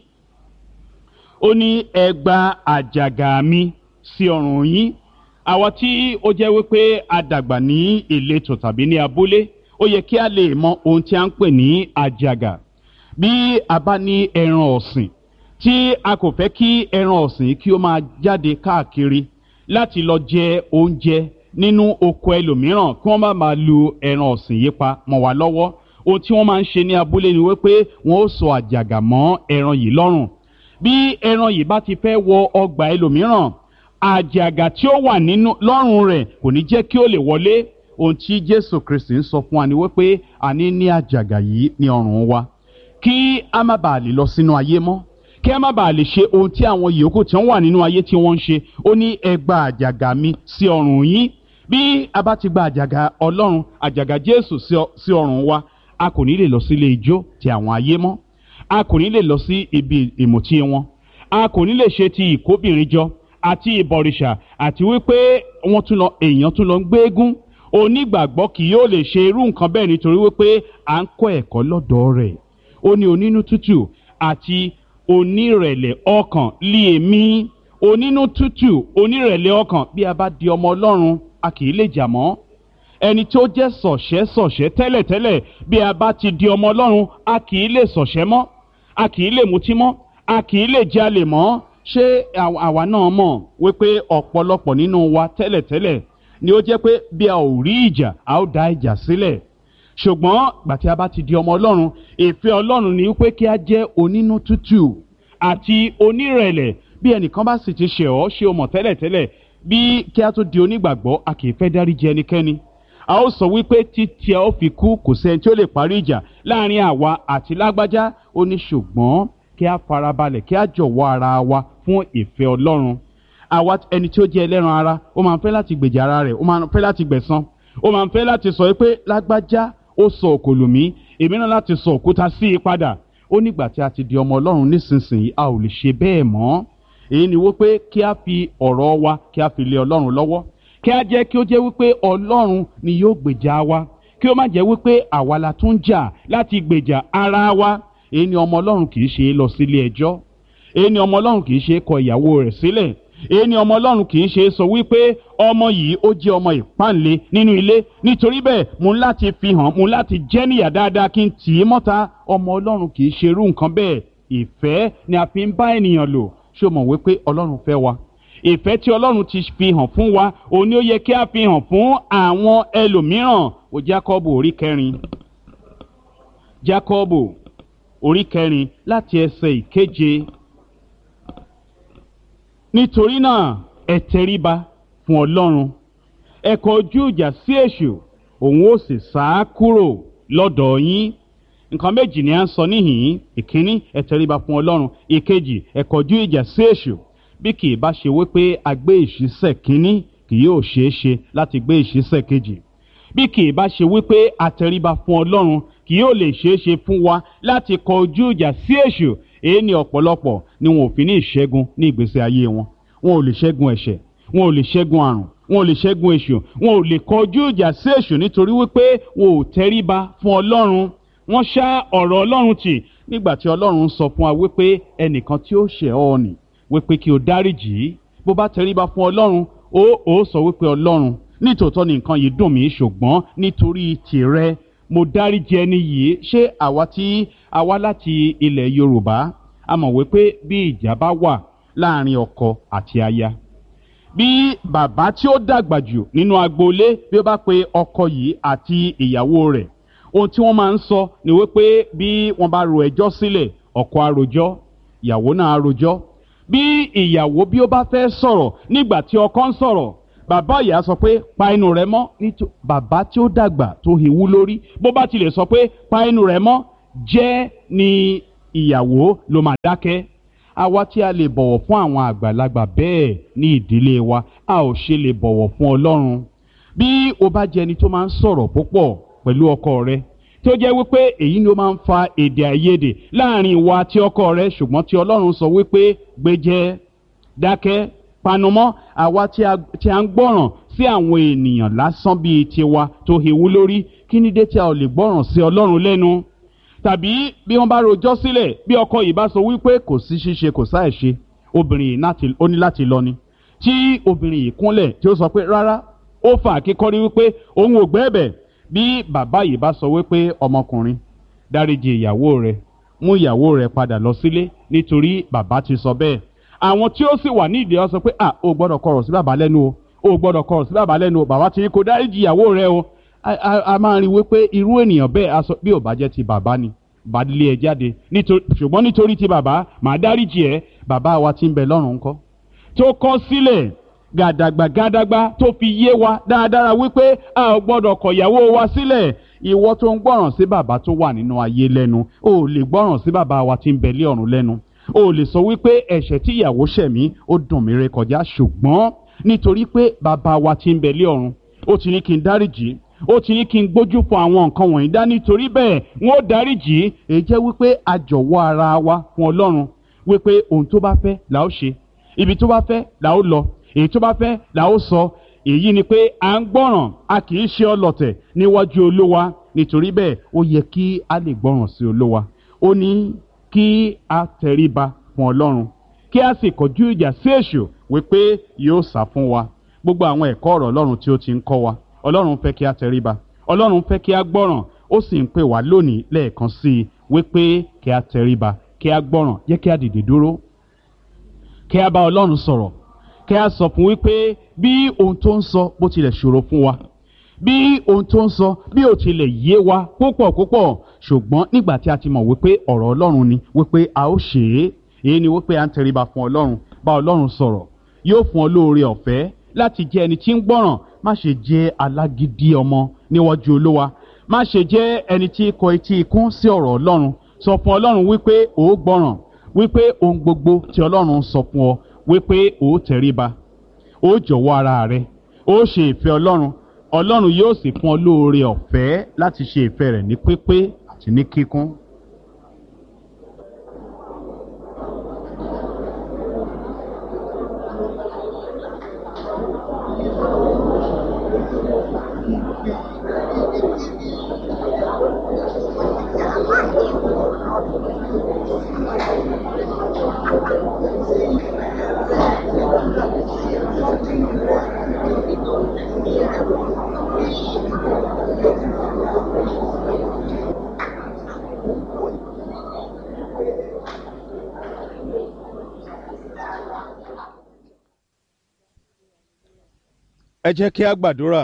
Ó ní ẹ gba àjàgà mi sí ọrùn yín. Àwa tí ó jẹ́ wípé a dàgbà ní ìletò tàbí ní abúlé, ó yẹ kí a lè mọ ohun tí a ń pè ní àjàgà. Bí a bá ní ẹran ọ̀sìn tí a kò fẹ́ kí ẹran ọ̀sìn kí ó máa jáde káàkiri láti lọ jẹ oúnjẹ nínú oko ẹlòmíràn, kí wọ́n má máa lu ẹran ọ̀sìn yìí pa mọ́ wa lọ́wọ́, ohun tí wọ́n máa ń ṣe ní abúlé ni wípé wọ́n ó so àjàgà mọ́ ẹran yìí lọ́rùn. Bí ẹran yìí bá ti fẹ́ wọ ọgbà ẹlòmíràn, àjàgà tí ó wà nínú lọ́rùn rẹ̀ kò ní jẹ́ kí ó lè wọlé. Ohun tí Jésù Kristi ń sọ fún wa ni wípé a ní ní àjàgà yìí ní ọrùn wa kí a má bàa lè lọ sínú ayé mọ́, kí a má bàa lè ṣe ohun tí àwọn yòókù tí wọ́n wà nínú ayé tí wọ́n ń ṣe. Ó ní ẹ gba àjàgà mi sí ọrùn yín. Bí a bá ti gba àjàgà Ọlọ́run, àjàgà Jésù sí ọrùn wa, a kò ní lè lọ sí ilé ijó ti àwọn ayé mọ́, a kò ní lè lọ sí ibi ìmùtí wọn, a kò ní lè ṣe ti ìkóbìnrin jọ àti ìbọ̀rìṣà àti wípé wọ́n tún lọ èèyàn tún lọ ń gbé eégún. Onígbàgbọ́ kì yóò lè ṣe irú nǹkan bẹ́ẹ̀ nítorí wípé à ń kọ́ ẹ̀kọ́ lọ́dọ̀ rẹ̀. Ó ní onínú tútù àti onírẹ̀lẹ̀ ọkàn lé èmi. Onínú tútù, onírẹ̀lẹ̀ ọkàn. Bí a bá di ọmọ Ọlọ́run, a kì í lè jà mọ́. Ẹni tó jẹ́ sọ̀ṣẹ́ sọ̀ṣẹ́ tẹ́lẹ̀tẹ́lẹ̀, bí a bá ti di ọmọ Ọlọ́run, a kì í lè sọ̀ṣẹ́ mọ́, a kì í lè mutí mọ́, a kì í lè jalè mọ́. Ṣé àwa náà mọ̀ wípé ọ̀pọ̀lọpọ̀ nínú wa tẹ́lẹ̀tẹ́lẹ̀ ni ó jẹ́ pé bí a ò rí ìjà, a ó dá ìjà sílẹ̀? Ṣùgbọ́n gbà tí a bá ti di ọmọ Ọlọ́run, ìfẹ́ Ọlọ́run ni wípé kí a jẹ́ onínú tútù àti onírẹ̀lẹ̀. Bí ẹnìkan bá sì ti ṣẹ̀ ọ́, ṣé o mọ̀ tẹ́lẹ̀tẹ́lẹ̀ bí kí a tó di onígbàgbọ́, a kì í fẹ́ dáríjì ẹnikẹ́ni. A ó sọ wípé títí a ó fi kú kò sẹ́ni tí ó lè parí ìjà láàrin àwa àti lágbájá. Ó ní ṣùgbọ́n kí a farabalẹ̀, kí a jọ̀wọ́ ara wa fún ìfẹ́ Ọlọ́run. Àwa ẹni tí ó jẹ́ ẹlẹ́ran ara, ó máa ń fẹ́ láti gbèjà ara rẹ̀, ó máa ń fẹ́ láti gbẹ̀san, ó máa ń fẹ́ láti sọ pé lágbájá ó sọ òkòlù mí, èmi náà láti sọ òkúta sí i padà. Ó nígbà tí a ti di ọmọ Ọlọ́run nísinsìnyí, a ò lè ṣe bẹ́ẹ̀ mọ́. Èyí ni wípé kí a fi ọ̀rọ̀ wa kí a fi lé Ọlọ́run lọ́wọ́, kí a jẹ́ kí ó jẹ́ wípé Ọlọ́run ni yóò gbèjà wa, kí ó má jẹ́ wípé àwa la tún jà láti gbèjà ara wa. Èyí ni ọmọ Ọlọ́run kì í ṣe lọ sílé ẹjọ́. Èyí ni ọmọ Ọlọ́run kì í ṣe kọ ìyàwó rẹ̀ sílẹ̀. Èyí ni ọmọ Ọlọ́run kì í ṣe sọ wípé ọmọ yìí ó jẹ́ ọmọ ìpáǹle nínú ilé, nítorí bẹ́ẹ̀ mo ń láti fi hàn, mo ń láti jẹ́ níyà dáadáa kí n tì í mọ́ta. Ọmọ Ọlọ́run kì í ṣe irú nǹkan bẹ́ẹ̀. Ìfẹ́ ni a fi ń bá ènìyàn lò. Ṣé o mọ̀ wípé Ọlọ́run fẹ́ wa? Ìfẹ́ tí Ọlọ́run ti fi hàn fún wa, òun ni ó yẹ kí a fi hàn fún àwọn ẹlòmíràn. Wo Jákọ́bù orí kẹrin. Jákọ́bù orí kẹrin láti ẹsẹ̀ ìkeje. Nítorí náà ẹ tẹríba fún Ọlọ́run, ẹ kọjú ìjà sí èṣù, òun ó sì sá kúrò lọ́dọ̀ yín. Nǹkan méjì ni à ń sọ níhìn-ín. Ìkíní, ẹ tẹríba fún Ọlọ́run. Ìkejì, ẹ kọjú ìjà sí èṣù. Bí kì í bá ṣe wípé a gbé ìṣísẹ̀ kínní, kì yóò ṣeé ṣe láti gbé ìṣísẹ̀ kejì. Bí kì í bá ṣe wípé a tẹríba fún Ọlọ́run, kì yóò lè ṣeé ṣe fún wa láti kọjú ìjà sí èṣù. Èyí ni ọ̀pọ̀lọpọ̀ ni wọn ò fi ní ìṣẹ́gun ní ìgbésí ayé wọn. Wọn ò lè ṣẹ́gun ẹ̀ṣẹ̀, wọn ò lè ṣẹ́gun àrùn, wọn ò lè ṣẹ́gun èṣù, wọn ò lè kọjú ìjà sí èṣù nítorí wípé wọn ò tẹríba fún Ọlọ́run. Wọ́n ṣá ọ̀rọ̀ Ọlọ́run tì nígbà tí Ọlọ́run sọ fún wa wípé ẹnìkan tí ó ṣẹ̀ ọ́ nì wípé kí o dáríjì í. Bó bá tẹríba fún Ọlọ́run, ó ó sọ wípé Ọlọ́run, nítòótọ́ ni nǹkan yìí dùn mí, ṣùgbọ́n nítorí tìrẹ mo dáríjì ẹni yìí. Ṣé àwa tí a wá láti ilẹ̀ Yorùbá, a mọ̀ wípé bí ìjà bá wà láàrin ọkọ àti aya, bí bàbá tí ó dàgbà jù nínú agboolé bí ó bá pe ọkọ yìí àti ìyàwó rẹ̀, ohun tí wọ́n máa ń sọ ni wípé bí wọ́n bá ro ẹjọ́ sílẹ̀, ọkọ á rojọ́, ìyàwó náà á rojọ́. Bí ìyàwó bí ó bá fẹ́ sọ̀rọ̀ nígbà tí ọkọ ń sọ̀rọ̀, bàbá ìyá sọ pé pa ẹnu rẹ mọ́. Nítorí bàbá tí ó dàgbà tó hìwú lórí, bó bá tilẹ̀ sọ pé pa ẹnu rẹ mọ́, jẹ́ ni ìyàwó ló máa dákẹ́. Àwa tí a lè bọ̀wọ̀ fún àwọn àgbàlagbà bẹ́ẹ̀ ní ìdílé wa, a ò ṣe lè bọ̀wọ̀ fún Ọlọ́run. Bí o bá jẹ́ ẹni tó máa ń sọ̀rọ̀ púpọ̀ pẹ̀lú ọkọ rẹ, tó jẹ́ wípé èyí ni ó máa ń fa èdè àìyedè láàrin ìwọ àti ọkọ rẹ, ṣùgbọ́n tí Ọlọ́run sọ wípé gbéjẹ́, dákẹ́, panumọ́. Àwa tí a tí a ń gbọ́ràn sí àwọn ènìyàn lásán bíi tiwa tó hewu lórí, kí ni dé tí a ò lè gbọ́ràn sí Ọlọ́run lẹ́nu? Tàbí bí wọ́n bá rojọ́ sílẹ̀, bí ọkọ yìí bá sọ wípé kò sí ṣíṣe kò sáì ṣe, obìnrin yìí ó ní láti lọ ni. Tí obìnrin yìí kúnlẹ̀ tí ó sọ pé rárá, ó fà kíkọ́rí wípé òun ò gbẹ́bẹ̀. Bí bàbá yìí bá sọ wípé ọmọkùnrin, dáríjì ìyàwó rẹ, mú ìyàwó rẹ padà lọ sílé nítorí bàbá ti sọ bẹ́ẹ̀. Àwọn tí ó sì wà ní ìdí ọ sọ pé à ó gbọ́dọ̀ kọ̀rọ̀ sí bàbá lẹ́nu o, ó gbọ́dọ̀ kọ̀rọ̀ sí bàbá lẹ́nu o, bàbá ti ní kó dáríjì ìyàwó rẹ o. A, a, a máa rí wípé irú ènìyàn bẹ́ẹ̀ aṣọ bí ò bá jẹ́ ti bàbá ni bá lé ẹ jáde, ṣùgbọ́n nítorí ti bàbá màá dáríjì ẹ. Bàbá wa tí ń bẹ lọ́run ńkọ́, tó kọ̀ sílẹ̀ gàdàgbà gàdàgbà tó fi yé wa dáadáa wípé a ò gbọ́dọ̀ kọ̀ ìyàwó wa sílẹ̀. Ìwọ tó ń gbọ́ràn sí bàbá tó wà nínú ayé lẹ́nu, o ò lè gbọ́ràn sí bàbá wa tí ń bẹ lé ọ̀run lẹ́nu. O ò lè sọ wípé ẹ̀ṣẹ̀ tí ìyàwó ṣẹ̀ mí ó dùn mí rékọjá, ṣùgbọ́n nítorí pé bàbá wa tí ń bẹ lé ọ̀run ó ti ní kí n dáríjì, ó ti ní kí n gbójú fún àwọn nǹkan wọ̀nyí dá, nítorí bẹ́ẹ̀ wọ́n ó dáríjì. Èyí jẹ́ wípé a jọ̀wọ́ ara wa fún Ọlọ́run wípé ohun tó bá fẹ́ là ó ṣe, ibi tó bá fẹ́ là ó lọ, èyí tó bá fẹ́ là ó sọ. Èyí ni pé à ń gbọ́ràn, a kì í ṣe ọlọ̀tẹ̀ níwájú Olúwa. Nítorí bẹ́ẹ̀ ó yẹ kí a lè gbọ́ràn sí Olúwa. Ó ní kí a tẹríba fún Ọlọ́run, kí a sì kọjú ìjà sí èṣù wípé yóò sá fún wa. Gbogbo àwọn ẹ̀kọ́ ọ̀rọ̀ Ọlọ́run tí ó ti ń kọ́ wa, Ọlọ́run fẹ́ kí a tẹríba, Ọlọ́run fẹ́ kí a gbọ́ràn, ó sì ń pè wá lónìí lẹ́ẹ̀kan sí i wípé kí a tẹríba, kí a gbọ́ràn. Jẹ́ kí a dìde dúró, kí a bá Ọlọ́run sọ̀rọ̀, kí a sọ fún wípé bí ohun tó ń sọ bó tilẹ̀ ṣòro fún wa, bí ohun tó ń sọ bí ó tilẹ̀ yé wa púpọ̀ púpọ̀, ṣùgbọ́n nígbà tí a ti mọ̀ wípé ọ̀rọ̀ Ọlọ́run ni wípé a ó ṣe é. Èyí ni wípé a ń tẹríba fún Ọlọ́run, bá Ọlọ́run sọ̀rọ̀, yóò fún ọ lóore ọ̀fẹ́ láti jẹ́ ẹni tí ń gbọ́ràn. Má ṣe jẹ́ alágídí ọmọ níwájú Olúwa, má ṣe jẹ́ ẹni tí kọ etí ikún sí ọ̀rọ̀ Ọlọ́run. Sọ fún Ọlọ́run wípé ó gbọ́ràn, wípé ohun gbogbo tí Ọlọ́run sọ fún ọ wípé ó tẹríba, ó jọ̀wọ́ ara rẹ, ó ṣe ìfẹ́ Ọlọ́run. Ọlọ́run yóò sì fún ọ lóore ọ̀fẹ́ láti ṣe ìfẹ́ rẹ̀ ní pípé àti ní kíkún. Ẹ jẹ́ kí a gbàdúrà.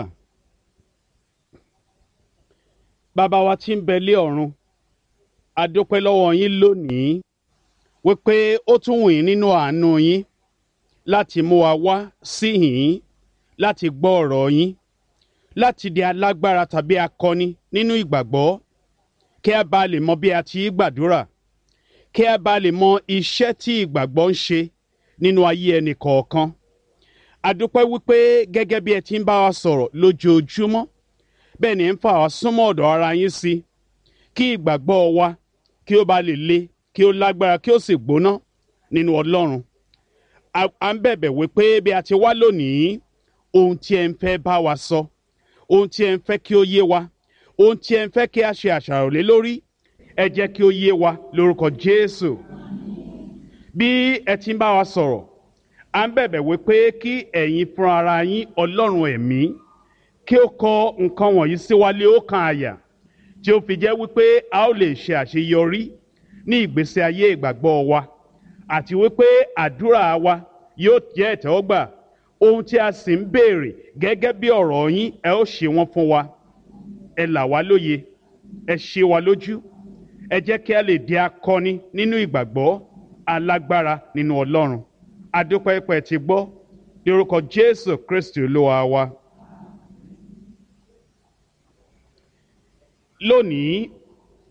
Bàbá wa tí ń bẹ lé ọ̀run, a dúpẹ́ lọ́wọ́ yín lónìí wípé ó tún wù yín nínú àánú yín láti mú wa wá síhìn, láti gbọ́ ọ̀rọ̀ yín, láti di alágbára tàbí akọni nínú ìgbàgbọ́, kí a bá lè mọ bí a ti gbàdúrà, kí a bá lè mọ iṣẹ́ tí ìgbàgbọ́ ń ṣe nínú ayé ẹnì kọ̀ọ̀kan. A dúpẹ́ wípé gẹ́gẹ́ bí ẹ ti ń bá wa sọ̀rọ̀ lójoojúmọ́, bẹ́ẹ̀ ni ẹ ń fà wá súnmọ́ ọ̀dọ̀ ara yín sí, kí ìgbàgbọ́ wa kí ó bá lè le, kí ó lágbára, kí ó sì gbóná nínú Ọlọ́run. À ń bẹ̀bẹ̀ wípé bí a ti wá lónìí, ohun tí ẹ ń fẹ́ bá wa sọ, ohun tí ẹ ń fẹ́ kí ó yé wa, ohun tí ẹ ń fẹ́ kí a ṣe àṣàrò lé lórí, ẹ jẹ́ kí ó yé wa lórúkọ Jésù. Bí ẹ ti ń bá wa sọ̀rọ̀, à ń bẹ̀bẹ̀ wípé kí ẹ̀yin fúnra ara yín, Ọlọ́run ẹ̀mí, kí ó kọ nǹkan wọ̀nyí sí wa lé ọkàn àyà, tí ó fi jẹ́ wípé a ó lè ṣe àṣeyọrí ní ìgbésí ayé ìgbàgbọ́ wa, àti wípé àdúrà wa yóò jẹ́ ìtẹ́wọ́gbà. Ohun tí a sì ń béèrè gẹ́gẹ́ bí ọ̀rọ̀ yín, ẹ ó ṣe wọ́n fún wa. Ẹ là wá lóye, ẹ ṣe wa lójú, ẹ jẹ́ kí a lè di akọni nínú ìgbàgbọ́, alágbára nínú Ọlọ́run. Adúpẹ́ pé ti gbọ́ ní orúkọ Jésù Kristi Olúwa wa. Lónìí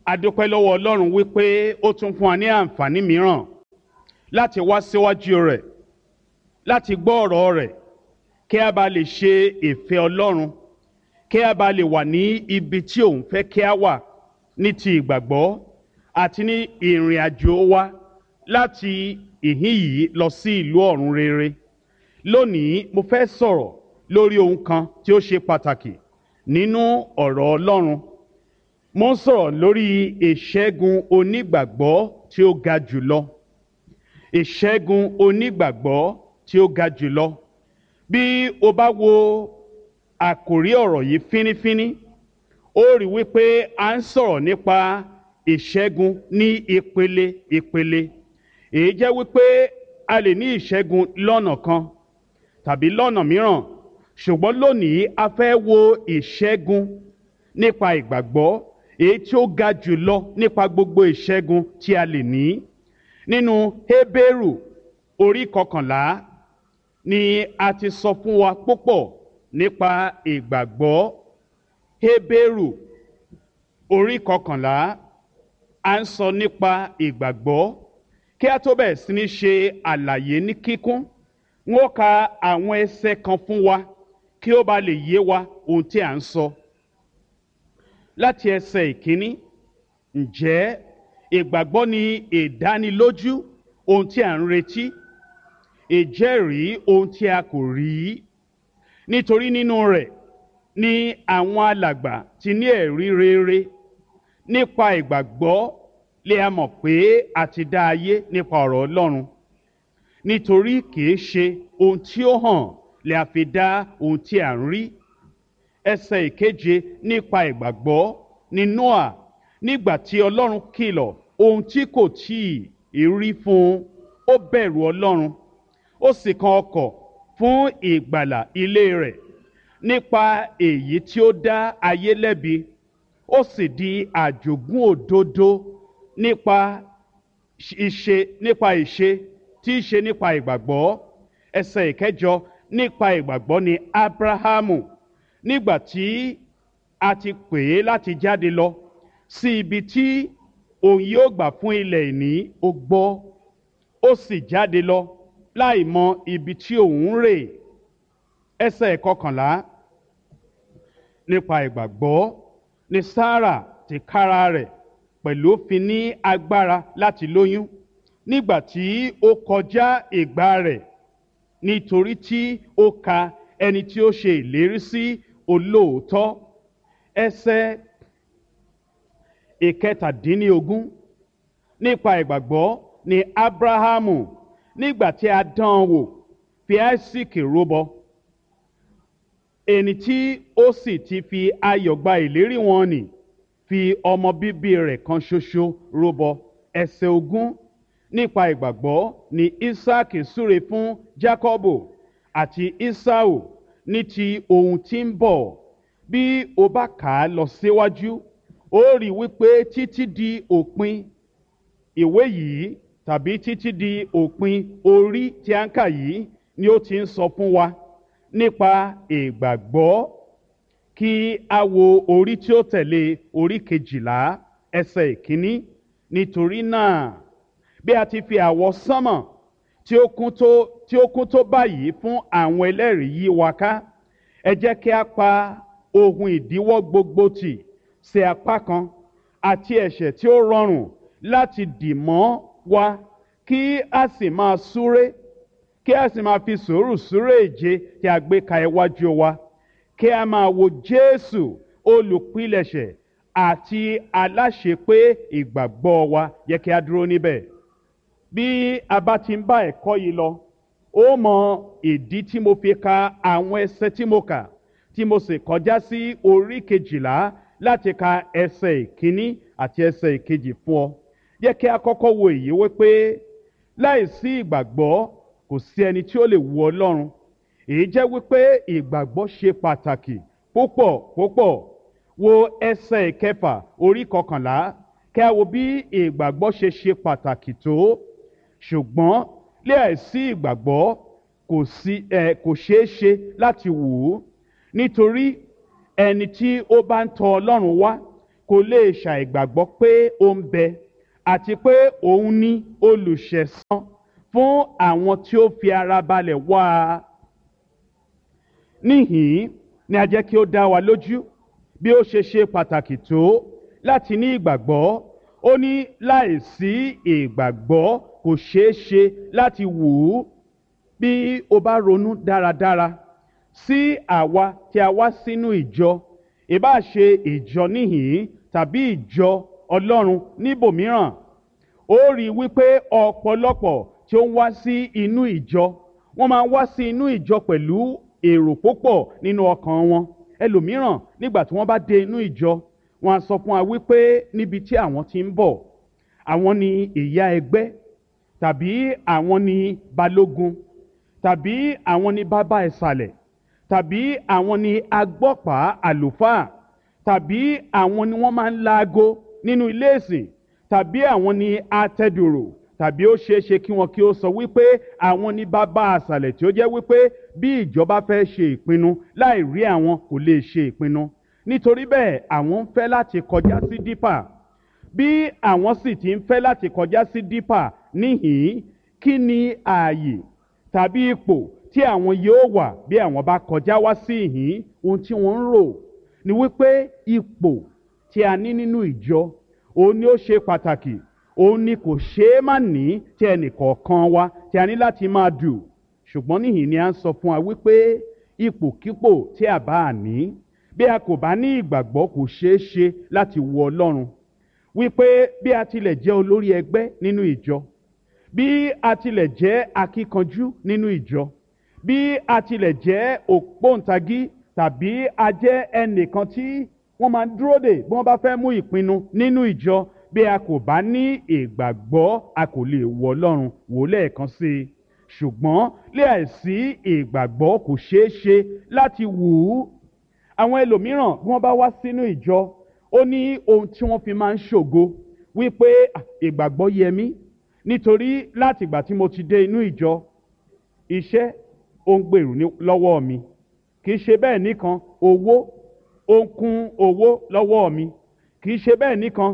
A dúpẹ́ lọ́wọ́ Ọlọ́run wípé ó tún fún wa ní àǹfààní mìíràn láti wá síwájú rẹ̀ láti gbọ́ ọ̀rọ̀ rẹ̀ kí a bá lè ṣe ìfẹ́ Ọlọ́run kí a bá lè wà ní ibi tí òun fẹ́ kí a wà ní ti ìgbàgbọ́ àti ní ìrìn àjò wa láti ìhín yìí lọ sí ìlú ọ̀run rere. Lónìí mo fẹ́ sọ̀rọ̀ lórí ohun kan tí ó ṣe pàtàkì nínú ọ̀rọ̀ Ọlọ́run. Mo ń sọ̀rọ̀ lórí ìṣẹ́gun onígbàgbọ́ tí ó ga jùlọ. Ìṣẹ́gun onígbàgbọ́ tí ó ga jùlọ. Bí o bá wo àkòrí ọ̀rọ̀ yìí fínífíní, ó rí wípé a ń sọ̀rọ̀ nípa ìṣẹ́gun ní ìpele ìpele. Èyí jẹ́ wípé a lè ní ìṣẹ́gun lọ́nà kan tàbí lọ́nà mìíràn, ṣùgbọ́n lónìí a fẹ́ wo ìṣẹ́gun nípa ìgbàgbọ́, èyí tí ó ga jùlọ nípa gbogbo ìṣẹ́gun tí a lè ní. Nínú Hébérù orí kọkànlá ni a ti sọ fún wa púpọ̀ nípa ìgbàgbọ́. Hébérù orí kọkànlá a ń sọ nípa ìgbàgbọ́. Kí a tó bẹ̀rẹ̀ sí ní ṣe àlàyé ní kíkún, wọ́n ka àwọn ẹsẹ̀ kan fún wa kí ó bá lè yé wa ohun tí a ń sọ. Láti ẹsẹ̀ ìkíní, ǹjẹ́ ìgbàgbọ́ ni ìdánilójú ohun tí a ń retí, ìjẹ́rìí ohun tí a kò rí. Nítorí nínú rẹ̀ ni àwọn alàgbà ti ní ẹ̀rí rere. Nípa ìgbàgbọ́ lè a mọ̀ pé a ti dá ayé nípa ọ̀rọ̀ Ọlọ́run. Nítorí kìí ṣe ohun tí ó hàn lè a fi dá ohun tí a ń rí. Ẹsẹ̀ ìkeje, nípa ìgbàgbọ́ ni Nóà nígbà tí Ọlọ́run kìlọ̀ ohun tí kò tíì rí fún un, ó bẹ̀rù Ọlọ́run, ó sì kan ọkọ̀ fún ìgbàlà ilé rẹ̀. Nípa èyí tí ó dá ayé lẹ́bi, ó sì di àjogún òdodo nípa ìṣe nípa ìṣe tí í ṣe nípa ìgbàgbọ́. Ẹsẹ̀ ìkẹjọ, nípa ìgbàgbọ́ ni Ábúráhámù nígbà tí a ti pè é láti jáde lọ sí ibi tí òun yóò gbà fún ilẹ̀ ìní, ó gbọ́, ó sì jáde lọ láì mọ ibi tí òun ń rè. Ẹsẹ̀ ìkọkànlá, nípa ìgbàgbọ́ ni Sárà tìkára rẹ̀ pẹ̀lú fi ní agbára láti lóyún nígbà tí ó kọjá ìgbà rẹ̀, nítorí tí ó ka ẹni tí ó ṣe ìlérí sí olóòótọ́. Ẹsẹ̀ ìkẹtàdínlógún, nípa ìgbàgbọ́ ni Ábúráhámù nígbà tí a dán an wò fi Áísákì rúbọ, ẹni tí ó sì ti fi ayọ̀ gba ìlérí wọn nì fi ọmọ bíbí rẹ̀ kan ṣoṣo rúbọ. Ẹsẹ̀ ogún, nípa ìgbàgbọ́ ni Ísákì súre fún Jákọ́bù àti Ísáù ní ti ohun tí ń bọ̀. Bí o bá kà á lọ síwájú, ó rí wípé títí di òpin ìwé yìí tàbí títí di òpin orí tí a ń kà yìí ni ó ti ń sọ fún wa nípa ìgbàgbọ́. Kí a wo orí tí ó tẹ̀lé, orí kejìlá, ẹsẹ̀ ìkíní. Nítorí náà, bí a ti fi àwọ̀ sánmọ̀ tí ó kún tó tí ó kún tó báyìí fún àwọn ẹlẹ́rìí yí wa ká, ẹ jẹ́ kí a pa ohun ìdíwọ́ gbogbo tì sí apá kan àti ẹ̀ṣẹ̀ tí ó rọrùn láti dì mọ́ wa, kí a sì máa súré kí a sì máa fi sùúrù súré ìje tí a gbé ka iwájú wa, kí a máa wo Jésù olùpilẹ̀ṣẹ̀ àti aláṣepé ìgbàgbọ́ wa. Yẹ kí a dúró níbẹ̀. Bí a bá ti ń bá ẹ̀kọ́ yìí lọ, ó mọ ìdí tí mo fi ka àwọn ẹsẹ̀ tí mo kà, tí mo sì kọjá sí orí kejìlá láti ka ẹsẹ̀ ìkíní àti ẹsẹ̀ ìkejì fún ọ. Yẹ kí a kọ́kọ́ wo èyí wípé láìsí ìgbàgbọ́ kò sí ẹni tí ó lè wu Ọlọ́run. Èyí jẹ́ wípé ìgbàgbọ́ ṣe pàtàkì púpọ̀ púpọ̀. Wo ẹsẹ̀ ìkẹfà orí kọkànlá, kí a wo bí ìgbàgbọ́ ṣe ṣe pàtàkì tó. Ṣùgbọ́n láìsí ìgbàgbọ́ kò sí ẹ kò ṣeé ṣe láti wù ú, nítorí ẹni tí ó bá ń tọ̀ Ọlọ́run wá kò lè ṣàìgbàgbọ́ pé ó ń bẹ àti pé òun ní olùṣẹ̀san fún àwọn tí ó fi ara balẹ̀ wá a. Níhìn-ín ni a jẹ́ kí ó dá wa lójú bí ó ṣe ṣe pàtàkì tó láti ní ìgbàgbọ́. Ó ní láìsí ìgbàgbọ́ kò ṣeé ṣe láti wù ú. Bí o bá ronú dáradára sí àwa tí a wá sínú ìjọ, ìbá ṣe ìjọ níhìn-ín tàbí ìjọ Ọlọ́run níbòmíràn, ó rí wípé ọ̀pọ̀lọpọ̀ tí ó ń wá sí inú ìjọ, wọ́n máa ń wá sí inú ìjọ pẹ̀lú èrò púpọ̀ nínú ọkàn wọn. Ẹlòmíràn nígbà tí wọ́n bá dé inú ìjọ, wọ́n á sọ fún wa wípé níbi tí àwọn ti ń bọ̀, àwọn ni ìyá ẹgbẹ́, tàbí àwọn ni balógun, tàbí àwọn ni bàbá ìsàlẹ̀, tàbí àwọn ni agbọ́pàá àlùfáà, tàbí àwọn ni wọ́n máa ń laago nínú ilé ìsìn, tàbí àwọn ni atẹ́dùrù, tàbí ó ṣeé ṣe kí wọn kí ó sọ wípé àwọn ni bàbá àsàlẹ̀ tí ó jẹ́ wípé bí ìjọba fẹ́ ṣe ìpinnu láì rí àwọn kò lè ṣe ìpinnu. Nítorí bẹ́ẹ̀ àwọn ń fẹ́ láti kọjá sí dípà. Bí àwọn sì ti ń fẹ́ láti kọjá sí dípà níhìn-ín, kí ni ààyè tàbí ipò tí àwọn yóò wà bí àwọn bá kọjá wá sí ìhín? Ohun tí wọ́n ń rò ni wípé ipò tí a ní nínú ìjọ, òun ni ó ṣe pàtàkì, òun ni kò ṣeé má ní tí ẹnìkọ̀ọ̀kan wa tí a ní láti máa dù. Ṣùgbọ́n níhìn ni a ń sọ fún wa wípé ipòkípò tí a bá ní, bí a kò bá ní ìgbàgbọ́ kò ṣeé ṣe láti wo Ọlọ́run. Wípé bí a tilẹ̀ jẹ́ olórí ẹgbẹ́ nínú ìjọ, bí a tilẹ̀ jẹ́ akíkanjú nínú ìjọ, bí a tilẹ̀ jẹ́ ògbóǹtagí tàbí a jẹ́ ẹnìkan tí wọ́n máa ń dúró dè bí wọ́n bá fẹ́ mú ìpinnu nínú ìjọ, bí a kò bá ní ìgbàgbọ́ a kò lè wo Ọlọ́run. Wò lẹ́ẹ̀kan sí i. Ṣùgbọ́n láìsí ìgbàgbọ́ kò ṣeé ṣe láti wù ú. Àwọn ẹlòmíràn bí wọ́n bá wá sínú ìjọ, ó ní ohun tí wọ́n fi máa ń ṣògo wípé ìgbàgbọ́ yẹ mí nítorí láti ìgbà tí mo ti dé inú ìjọ, iṣẹ́ ó ń gbèrú lọ́wọ́ mi. Kì í ṣe bẹ́ẹ̀ nìkan, owó ó ń kún owó lọ́wọ́ mi. Kì í ṣe bẹ́ẹ̀ nìkan,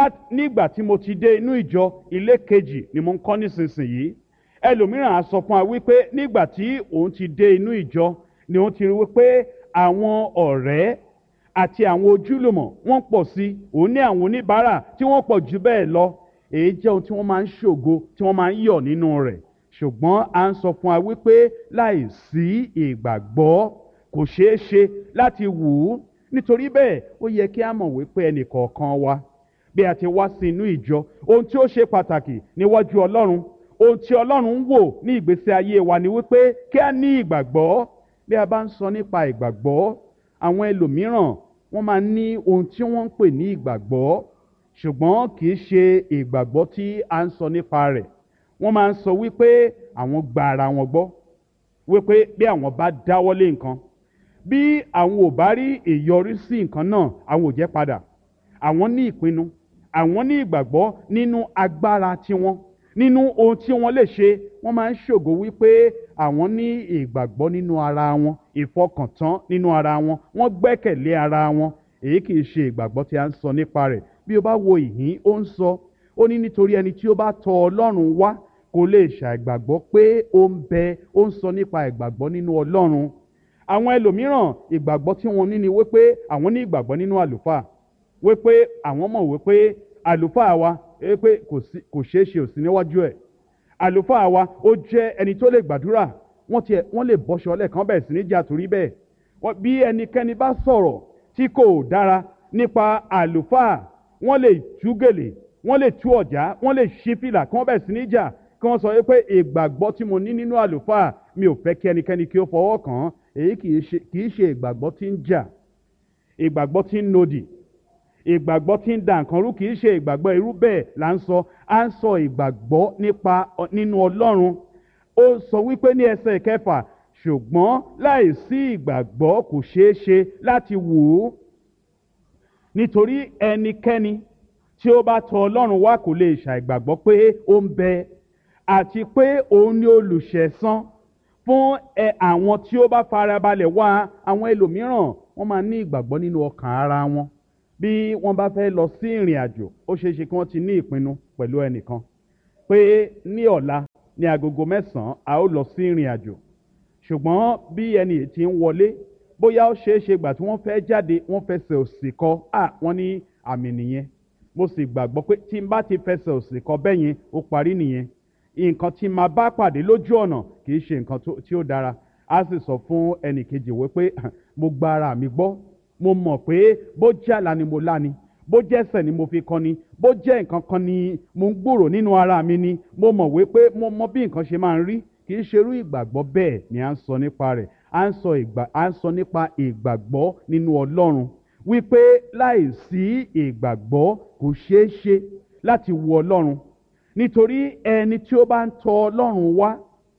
nígbà tí mo ti dé inú ìjọ, ilé kejì ni mo ń kọ́ nísinsìnyí. Ẹlòmíràn á sọ fún wa wípé nígbà tí òun ti dé inú ìjọ ni òun ti rí wípé àwọn ọ̀rẹ́ àti àwọn ojúlùmọ̀ wọ́n pọ̀ sí, òun ní àwọn oníbàárà tí wọ́n pọ̀ jù bẹ́ẹ̀ lọ. Èyí jẹ́ ohun tí wọ́n máa ń ṣògo, tí wọ́n máa ń yọ̀ nínú rẹ̀. Ṣùgbọ́n à ń sọ fún wa wípé láìsí ìgbàgbọ́ kò ṣeé ṣe láti wù ú. Nítorí bẹ́ẹ̀ ó yẹ kí a mọ̀ wípé ẹnìkọ̀ọ̀kan wa bí a ti wá sí inú ìjọ, ohun tí ó ṣe pàtàkì níwájú Ọlọ́run, ohun tí Ọlọ́run ń wò ní ìgbésí ayé wa ni wípé kí a ní ìgbàgbọ́. Bí a bá ń sọ nípa ìgbàgbọ́, àwọn ẹlòmíràn wọ́n máa ní ohun tí wọ́n ń pè ní ìgbàgbọ́, ṣùgbọ́n kì í ṣe ìgbàgbọ́ tí a ń sọ nípa rẹ̀. Wọ́n máa ń sọ wípé àwọn gba ara wọn gbọ́, wípé bí àwọn bá dáwọ́lé nǹkan, bí àwọn ò bá rí ìyọrísí nǹkan náà, àwọn ò jẹ́ padà. Àwọn ní ìpinnu, àwọn ní ìgbàgbọ́ nínú agbára tiwọn, nínú ohun tí wọ́n lè ṣe. Wọ́n máa ń ṣògo wípé àwọn ní ìgbàgbọ́ nínú ara wọn, ìfọkàntán nínú ara wọn, wọ́n gbẹ́kẹ̀lé ara wọn. Èyí kì í ṣe ìgbàgbọ́ tí a ń sọ nípa rẹ̀. Bí o bá wo ìhín, ó ń sọ, ó ní nítorí ẹni tí ó bá tọ̀ Ọlọ́run wá kò lè ṣàìgbàgbọ́ pé ó ń bẹ. Ó ń sọ nípa ìgbàgbọ́ nínú Ọlọ́run. Àwọn ẹlòmíràn ìgbàgbọ́ tí wọ́n ní ni wípé àwọn ní ìgbàgbọ́ nínú àlùfáà, wípé àwọn mọ̀ wípé àlùfáà wa wípé kò ṣeé ṣe òsì níwájú ẹ̀. Àlùfáà wa ó jẹ́ ẹni tó lè gbàdúrà, wọ́n tiẹ̀ wọ́n lè bọ́ṣọ lẹ́ẹ̀kan bẹ̀rẹ̀ sí ní jà torí bẹ́ẹ̀. Bí ẹnikẹ́ni bá sọ̀rọ̀ tí kò dára nípa àlùfáà, wọ́n lè tú gèlè, wọ́n lè tú ọ̀já, wọ́n lè ṣí fìlà kí wọ́n bẹ̀rẹ̀ sí ní jà, kí wọ́n sọ wípé ìgbàgbọ́ tí mo ní nínú àlùfáà mi ò fẹ́ kí ẹnikẹ́ni kí ó fọwọ́ kàn án. Èyí kì í ṣe ìgbàgbọ́ tí ń jà, ìgbàgbọ́ tí ń nodì, ìgbàgbọ́ tí ń da nǹkan rú. Kì í ṣe ìgbàgbọ́ irú bẹ́ẹ̀ là ń sọ. À ń sọ ìgbàgbọ́ nípa nínú Ọlọ́run. Ó sọ wípé ní ẹsẹ̀ kẹfà, ṣùgbọ́n láìsí ìgbàgbọ́ kò ṣeé ṣe láti wù ú. Nítorí ẹnikẹ́ni tí ó bá tọ̀ Ọlọ́run wá kò lè ṣàìgbàgbọ́ pé ó ń bẹ àti pé òun ni olùṣẹ̀san fún àwọn tí ó bá farabalẹ̀ wá. Àwọn ẹlòmíràn wọ́n máa ní ìgbàgbọ́ nínú ọkàn ara wọn, bí wọ́n bá fẹ́ lọ sí ìrìn àjò ó ṣeé ṣe kí wọ́n ti ní ìpinnu pẹ̀lú ẹnìkan pé ní ọ̀la ní agogo mẹ́sàn-án a ó lọ sí ìrìn àjò, ṣùgbọ́n bí ẹni yìí ti ń wọlé bóyá ó ṣeé ṣe gbà tí wọ́n fẹ́ jáde wọ́n fẹsẹ̀ òsì kọ à wọ́n ní àmì nìyẹn, mo sì gbàgbọ́ pé tí n bá ti fẹsẹ̀ òsì kọ bẹ́ẹ̀ yẹn ó parí nìyẹn, nǹkan tí màá bá pàdé lójú ọ̀nà kì í ṣe nǹkan tí ó dára. A sì sọ fún ẹnì kejì wípé mo gba ara mi gbọ́, mo mọ̀ pé bó jẹ́ àlá ni mo lá ni, bó jẹ́ ẹ̀ṣẹ̀ ni mo fi kọ́ ni, bó jẹ́ nǹkan kan ni mo ń gbòrò nínú ara mi ni, mo mọ̀ wípé mo mọ bí nǹkan ṣe máa ń rí. Kì í ṣerú ìgbàgbọ́ bẹ́ẹ̀ ni à ń sọ nípa rẹ̀. À ń sọ ìgbà à ń sọ nípa ìgbàgbọ́ nínú Ọlọ́run, wípé láìsí ìgbàgbọ́ kò ṣeé ṣe láti wo Ọlọ́run, nítorí ẹni tí ó bá ń tọ̀ Ọlọ́run wá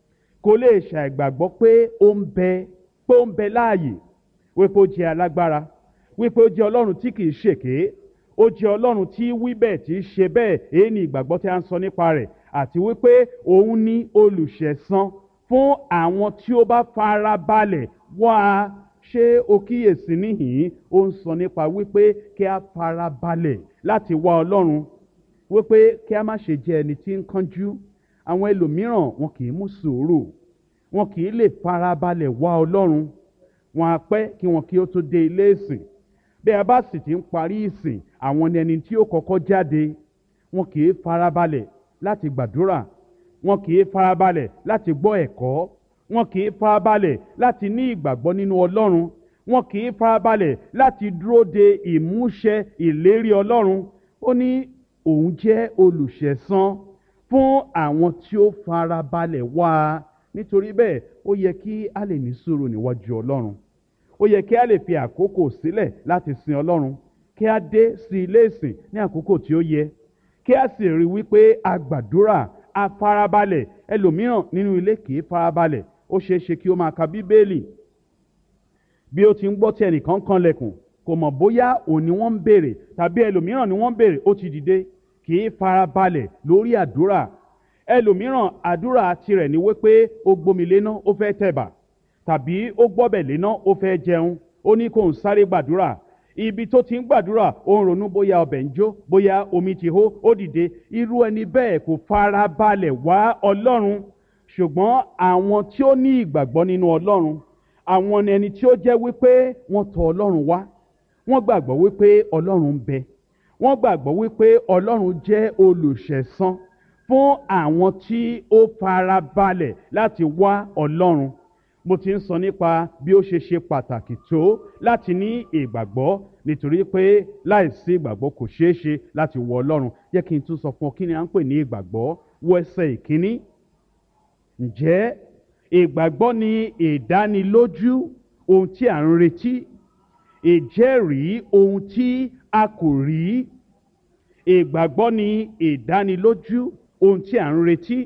kò lè ṣàìgbàgbọ́ pé ó ń bẹ pé ó ń bẹ láàyè, wípé ó jẹ́ alágbára, wípé ó jẹ́ Ọlọ́run tí kì í ṣèké, ó jẹ́ Ọlọ́run tí wí bẹ́ẹ̀ tí í ṣe bẹ́ẹ̀. èyí ni ìgbàgbọ́ tí a ń sọ nípa rẹ̀, àti wípé òun ní olùṣẹ̀san fún àwọn tí ó bá fara balẹ̀ wá a. Ṣé o kíyèsí níhìn-ín ó ń sọ nípa wípé kí a fara balẹ̀ láti wá Ọlọ́run, wípé kí a má ṣe jẹ́ ẹni tí ń kánjú. Àwọn ẹlòmíràn wọn kì í mú sùúrù, wọn kì í lè fara balẹ̀ wá Ọlọ́run, wọn á pẹ́ kí wọn kí ó tó dé ilé ìsìn. Bí a bá sì ti ń parí ìsìn, àwọn ni ẹni tí ó kọ́kọ́ jáde. Wọn kì í farabalẹ̀ láti gbàdúrà, wọn kì í farabalẹ̀ láti gbọ́ ẹ̀kọ́, wọn kì í farabalẹ̀ láti ní ìgbàgbọ́ nínú Ọlọ́run, wọn kì í farabalẹ̀ láti dúró de ìmúṣẹ ìlérí Ọlọ́run. Ó ní òun jẹ́ olùṣẹ̀san fún àwọn tí ó farabalẹ̀ wá. Nítorí bẹ́ẹ̀ ó yẹ kí a lè ní sùúrù níwájú Ọlọ́run, ó yẹ kí a lè fi àkókò sílẹ̀ láti sin Ọlọ́run, kí a dé sí ilé ìsìn ní àkókò tí ó yẹ, kí a sì rí wípé a gbàdúrà, a farabalẹ̀. Ẹlòmíràn nínú ilé kì í farabalẹ̀, ó ṣeé ṣe kí ó máa ka Bíbélì, bí ó ti ń gbọ́ tí ẹnìkan kanlẹ̀kùn kò mọ̀ bóyá òun ni wọ́n ń béèrè tàbí ẹlòmíràn ni wọ́n ń béèrè, ó ti dìde, kì í farabalẹ̀ lórí àdúrà. Ẹlòmíràn àdúrà tirẹ̀ ni wípé ó gbomi léná ó fẹ́ tẹ̀bà, tàbí ó gbọ́bẹ̀ léná ó fẹ́ jẹun, ó ní kó ń sáré gbàdúrà. Ibi tó ti ń gbàdúrà ó ń ronú bóyá ọbẹ̀ ń jó, bóyá omi ti hó, ó dìde. Irú ẹni bẹ́ẹ̀ kò farabalẹ̀ wá Ọlọ́run. Ṣùgbọ́n àwọn tí ó ní ìgbàgbọ́ nínú Ọlọ́run, àwọn ni ẹni tí ó jẹ́ wípé wọ́n tọ̀ Ọlọ́run wá, wọ́n gbàgbọ́ wípé Ọlọ́run ń bẹ, wọ́n gbàgbọ́ wípé Ọlọ́run jẹ́ olùṣẹ̀san fún àwọn tí ó farabalẹ̀ láti wá Ọlọ́run. Mo ti ń sọ nípa bí ó ṣe ṣe pàtàkì tó láti ní ìgbàgbọ́, nítorí pé láìsí ìgbàgbọ́ kò ṣeé ṣe láti wọ Ọlọ́run. Jẹ́ kí n tún sọ fún ọ kí ni à ń pè ní ìgbàgbọ́. Wo ẹsẹ̀ ìkíní. Ǹjẹ́ ìgbàgbọ́ ni ìdánilójú ohun tí à ń retí, ìjẹ́rìí ohun tí a kò rí. Ìgbàgbọ́ ni ìdánilójú ohun tí à ń retí,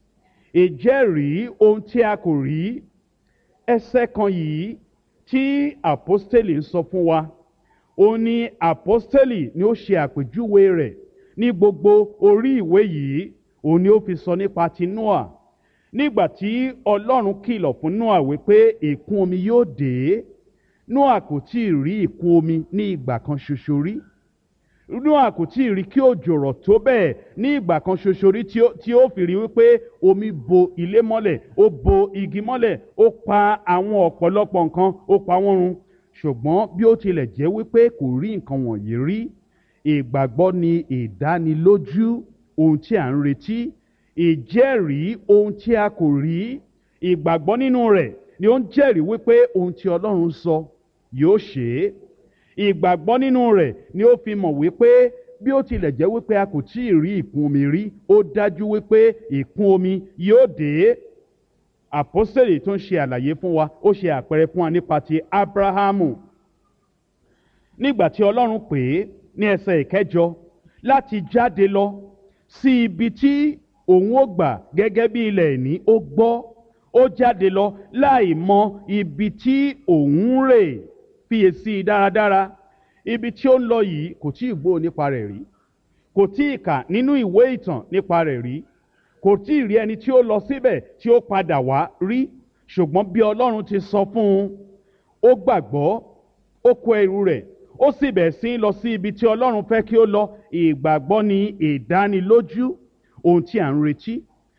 ìjẹ́rìí ohun tí a kò rí. Ẹsẹ̀ kan yìí tí àpọ́stélì ń sọ fún wa, ó ní àpọ́stélì ni ó ṣe àpèjúwe rẹ̀ ní gbogbo orí ìwé yìí. Òun ni ó fi sọ nípa ti Nóà. Nígbà tí Ọlọ́run kìlọ̀ fún Nóà wípé ìkún omi yóò dé, Nóà kò tí ì rí ìkún omi ní ìgbà kan ṣoṣo rí. Nóà kò tí ì rí kí òjò rọ̀ tó bẹ́ẹ̀ ní ìgbà kan ṣoṣo rí tí ó fi rí wípé omi bo ilé mọ́lẹ̀, ó bo igi mọ́lẹ̀, ó pa àwọn ọ̀pọ̀lọpọ̀ nǹkan, ó pa wọ́n run. Ṣùgbọ́n bí ó tilẹ̀ jẹ́ wípé kò rí nǹkan wọ̀nyí rí, ìgbàgbọ́ ni ìdánilójú ohun tí à ń retí, ìjẹ́rìí ohun tí a kò rí. Ìgbàgbọ́ nínú rẹ̀ ni ó ń jẹ́rìí wípé ohun tí Ọlọ́run sọ yóò ṣe é. Ìgbàgbọ́ nínú rẹ̀ ni ó fi mọ̀ wípé bí ó tilẹ̀ jẹ́ wípé a kò tí ì rí ìkún omi rí, ó dájú wípé ìkún omi yóò dé. Àpọ́sítélì tó ń ṣe àlàyé fún wa, ó ṣe àpẹẹrẹ fún wa nípa ti Ábúráhámù. Nígbà tí Ọlọ́run pè é ní ẹsẹ̀ ìkẹjọ láti jáde lọ sí ibi tí òun ó gbà gẹ́gẹ́ bí ilẹ̀ ìní, ó gbọ́, ó jáde lọ láì mọ ibi tí òun rè. Fiyèsí dáradára, ibi tí ó ń lọ yìí kò tí ì gbọ́ nípa rẹ̀ rí, kò tí ì kà nínú ìwé ìtàn nípa rẹ̀ rí, kò tí ì rí ẹni tí ó lọ síbẹ̀ tí ó padà wá rí. Ṣùgbọ́n bí Ọlọ́run ti sọ fún un, ó gbàgbọ́, ó kó ẹrù rẹ̀, ó sì bẹ̀ sí lọ sí ibi tí Ọlọ́run fẹ́ kí ó lọ. Ìgbàgbọ́ ni ìdánilójú ohun tí à ń retí,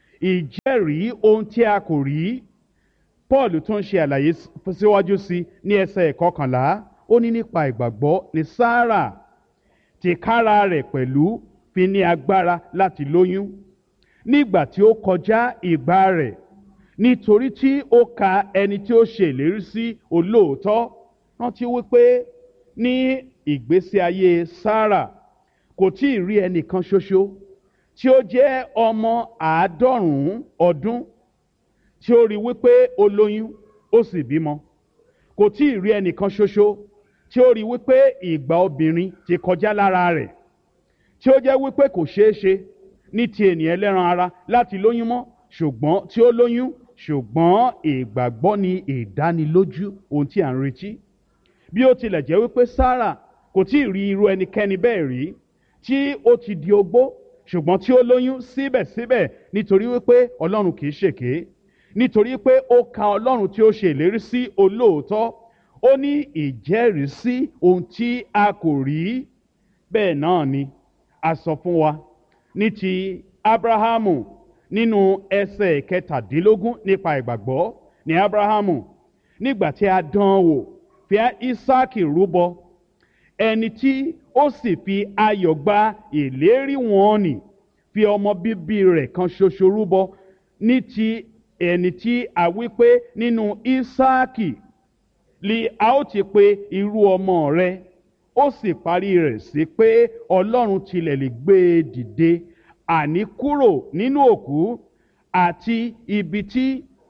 ìjẹ́rìí ohun tí a kò rí. Paul tún ṣe àlàyé síwájú sí ní ẹsẹ̀ ìkọkànlá. Ó ní nípa ìgbàgbọ́ ni Sáárà tìkára rẹ̀ pẹ̀lú fi ní agbára láti lóyún nígbà tí ó kọjá ìgbà rẹ̀, nítorí tí ó ka ẹni tí ó ṣe ìlérí sí olóòótọ́. Rántí wípé ní ìgbésí ayé Sáárà kò tí ì rí ẹnìkan ṣoṣo tí ó jẹ́ ọmọ àádọ́rùn-ún ọdún tí ó rí wípé ó lóyún ó sì bímọ. Kò tí ì rí ẹnìkan ṣoṣo tí ó rí wípé ìgbà obìnrin ti kọjá lára rẹ̀, tí ó jẹ́ wípé kò ṣeé ṣe ní ti ènìyàn ẹlẹ́ran ara láti lóyún mọ́, ṣùgbọ́n tí ó lóyún. Ṣùgbọ́n ìgbàgbọ́ ni ìdánilójú ohun tí à ń retí. Bí ó tilẹ̀ jẹ́ wípé Sáárà kò tí ì rí irú ẹnikẹ́ni bẹ́ẹ̀ rí tí ó ti di ogbó, ṣùgbọ́n tí ó lóyún síbẹ̀síbẹ̀, nítorí wípé Ọlọ́run kì í ṣèké, nítorí pé ó ka Ọlọ́run tí ó ṣe ìlérí sí olóòótọ́. Ó ní ìjẹ́rìísí ohun tí a kò rí. Bẹ́ẹ̀ náà ni a sọ fún wa ní ti Ábúráhámù nínú ẹsẹ̀ kẹtàdínlógún. Nípa ìgbàgbọ́ ni Ábúráhámù, nígbà tí a dán an wò, fi Ísáàkì rúbọ, ẹni tí ó sì fi ayọ̀ gba ìlérí wọn nì, fi ọmọ bíbí rẹ̀ kan ṣoṣo rúbọ ní ti ẹni tí a wí pé nínú Ísáàkì li a ó ti pe irú ọmọ rẹ̀. Ó sì parí rẹ̀ sí pé Ọlọ́run tilẹ̀ lè gbé e dìde, àní kúrò nínú òkú, àti ibi tí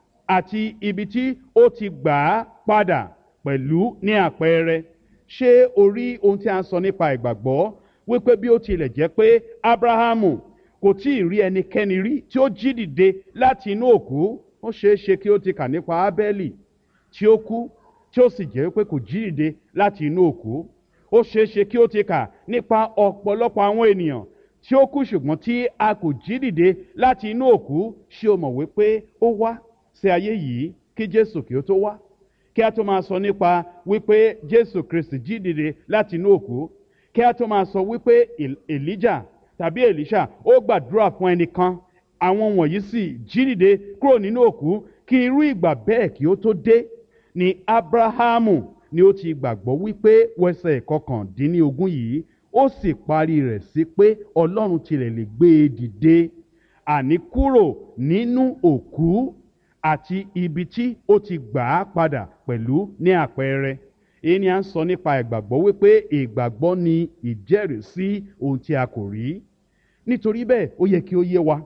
àti ibi tí ó ti gbà á padà pẹ̀lú ní àpẹẹrẹ. Ṣé o rí ohun tí a ń sọ nípa ìgbàgbọ́? Wípé bí ó tilẹ̀ jẹ́ pé Ábúráhámù kò tí ì rí ẹnikẹ́ni rí tí ó jí dìde láti inú òkú. Ó ṣeé ṣe kí ó ti kà nípa Ábẹ́lì tí ó kú tí ó sì jẹ́ pé kò jí dìde láti inú òkú. Ó ṣeé ṣe kí ó ti kà nípa ọ̀pọ̀lọpọ̀ àwọn ènìyàn tí ó kú ṣùgbọ́n tí a kò jí dìde láti inú òkú. Ṣé o mọ̀ wípé ó wá sí ayé yìí kí Jésù kí ó tó wá? Kí a tó máa sọ nípa wípé Jésù Kristi jí dìde láti inú òkú, kí a tó máa sọ wípé Èlíjà tàbí Èlíṣà ó gbàdúrà fún ẹnìkan, àwọn wọ̀nyí sì jí dìde kúrò nínú òkú, kí irú ìgbà bẹ́ẹ̀ kí ó tó dé, ni Ábúráhámù ni ó ti gbàgbọ́ wípé wẹsẹ̀ kọkàndínlógún yìí, ó sì parí rẹ̀ sí pé Ọlọ́run tilẹ̀ lè gbé e dìde, àní kúrò nínú òkú, àti ibi tí ó ti gbà á padà pẹ̀lú ní àpẹẹrẹ. Èyí ni a ń sọ nípa ìgbàgbọ́ wípé ìgbàgbọ́ ni ìjẹ́rìísí ohun tí a kò rí. Nítorí bẹ́ẹ̀ ó yẹ kí ó yé wa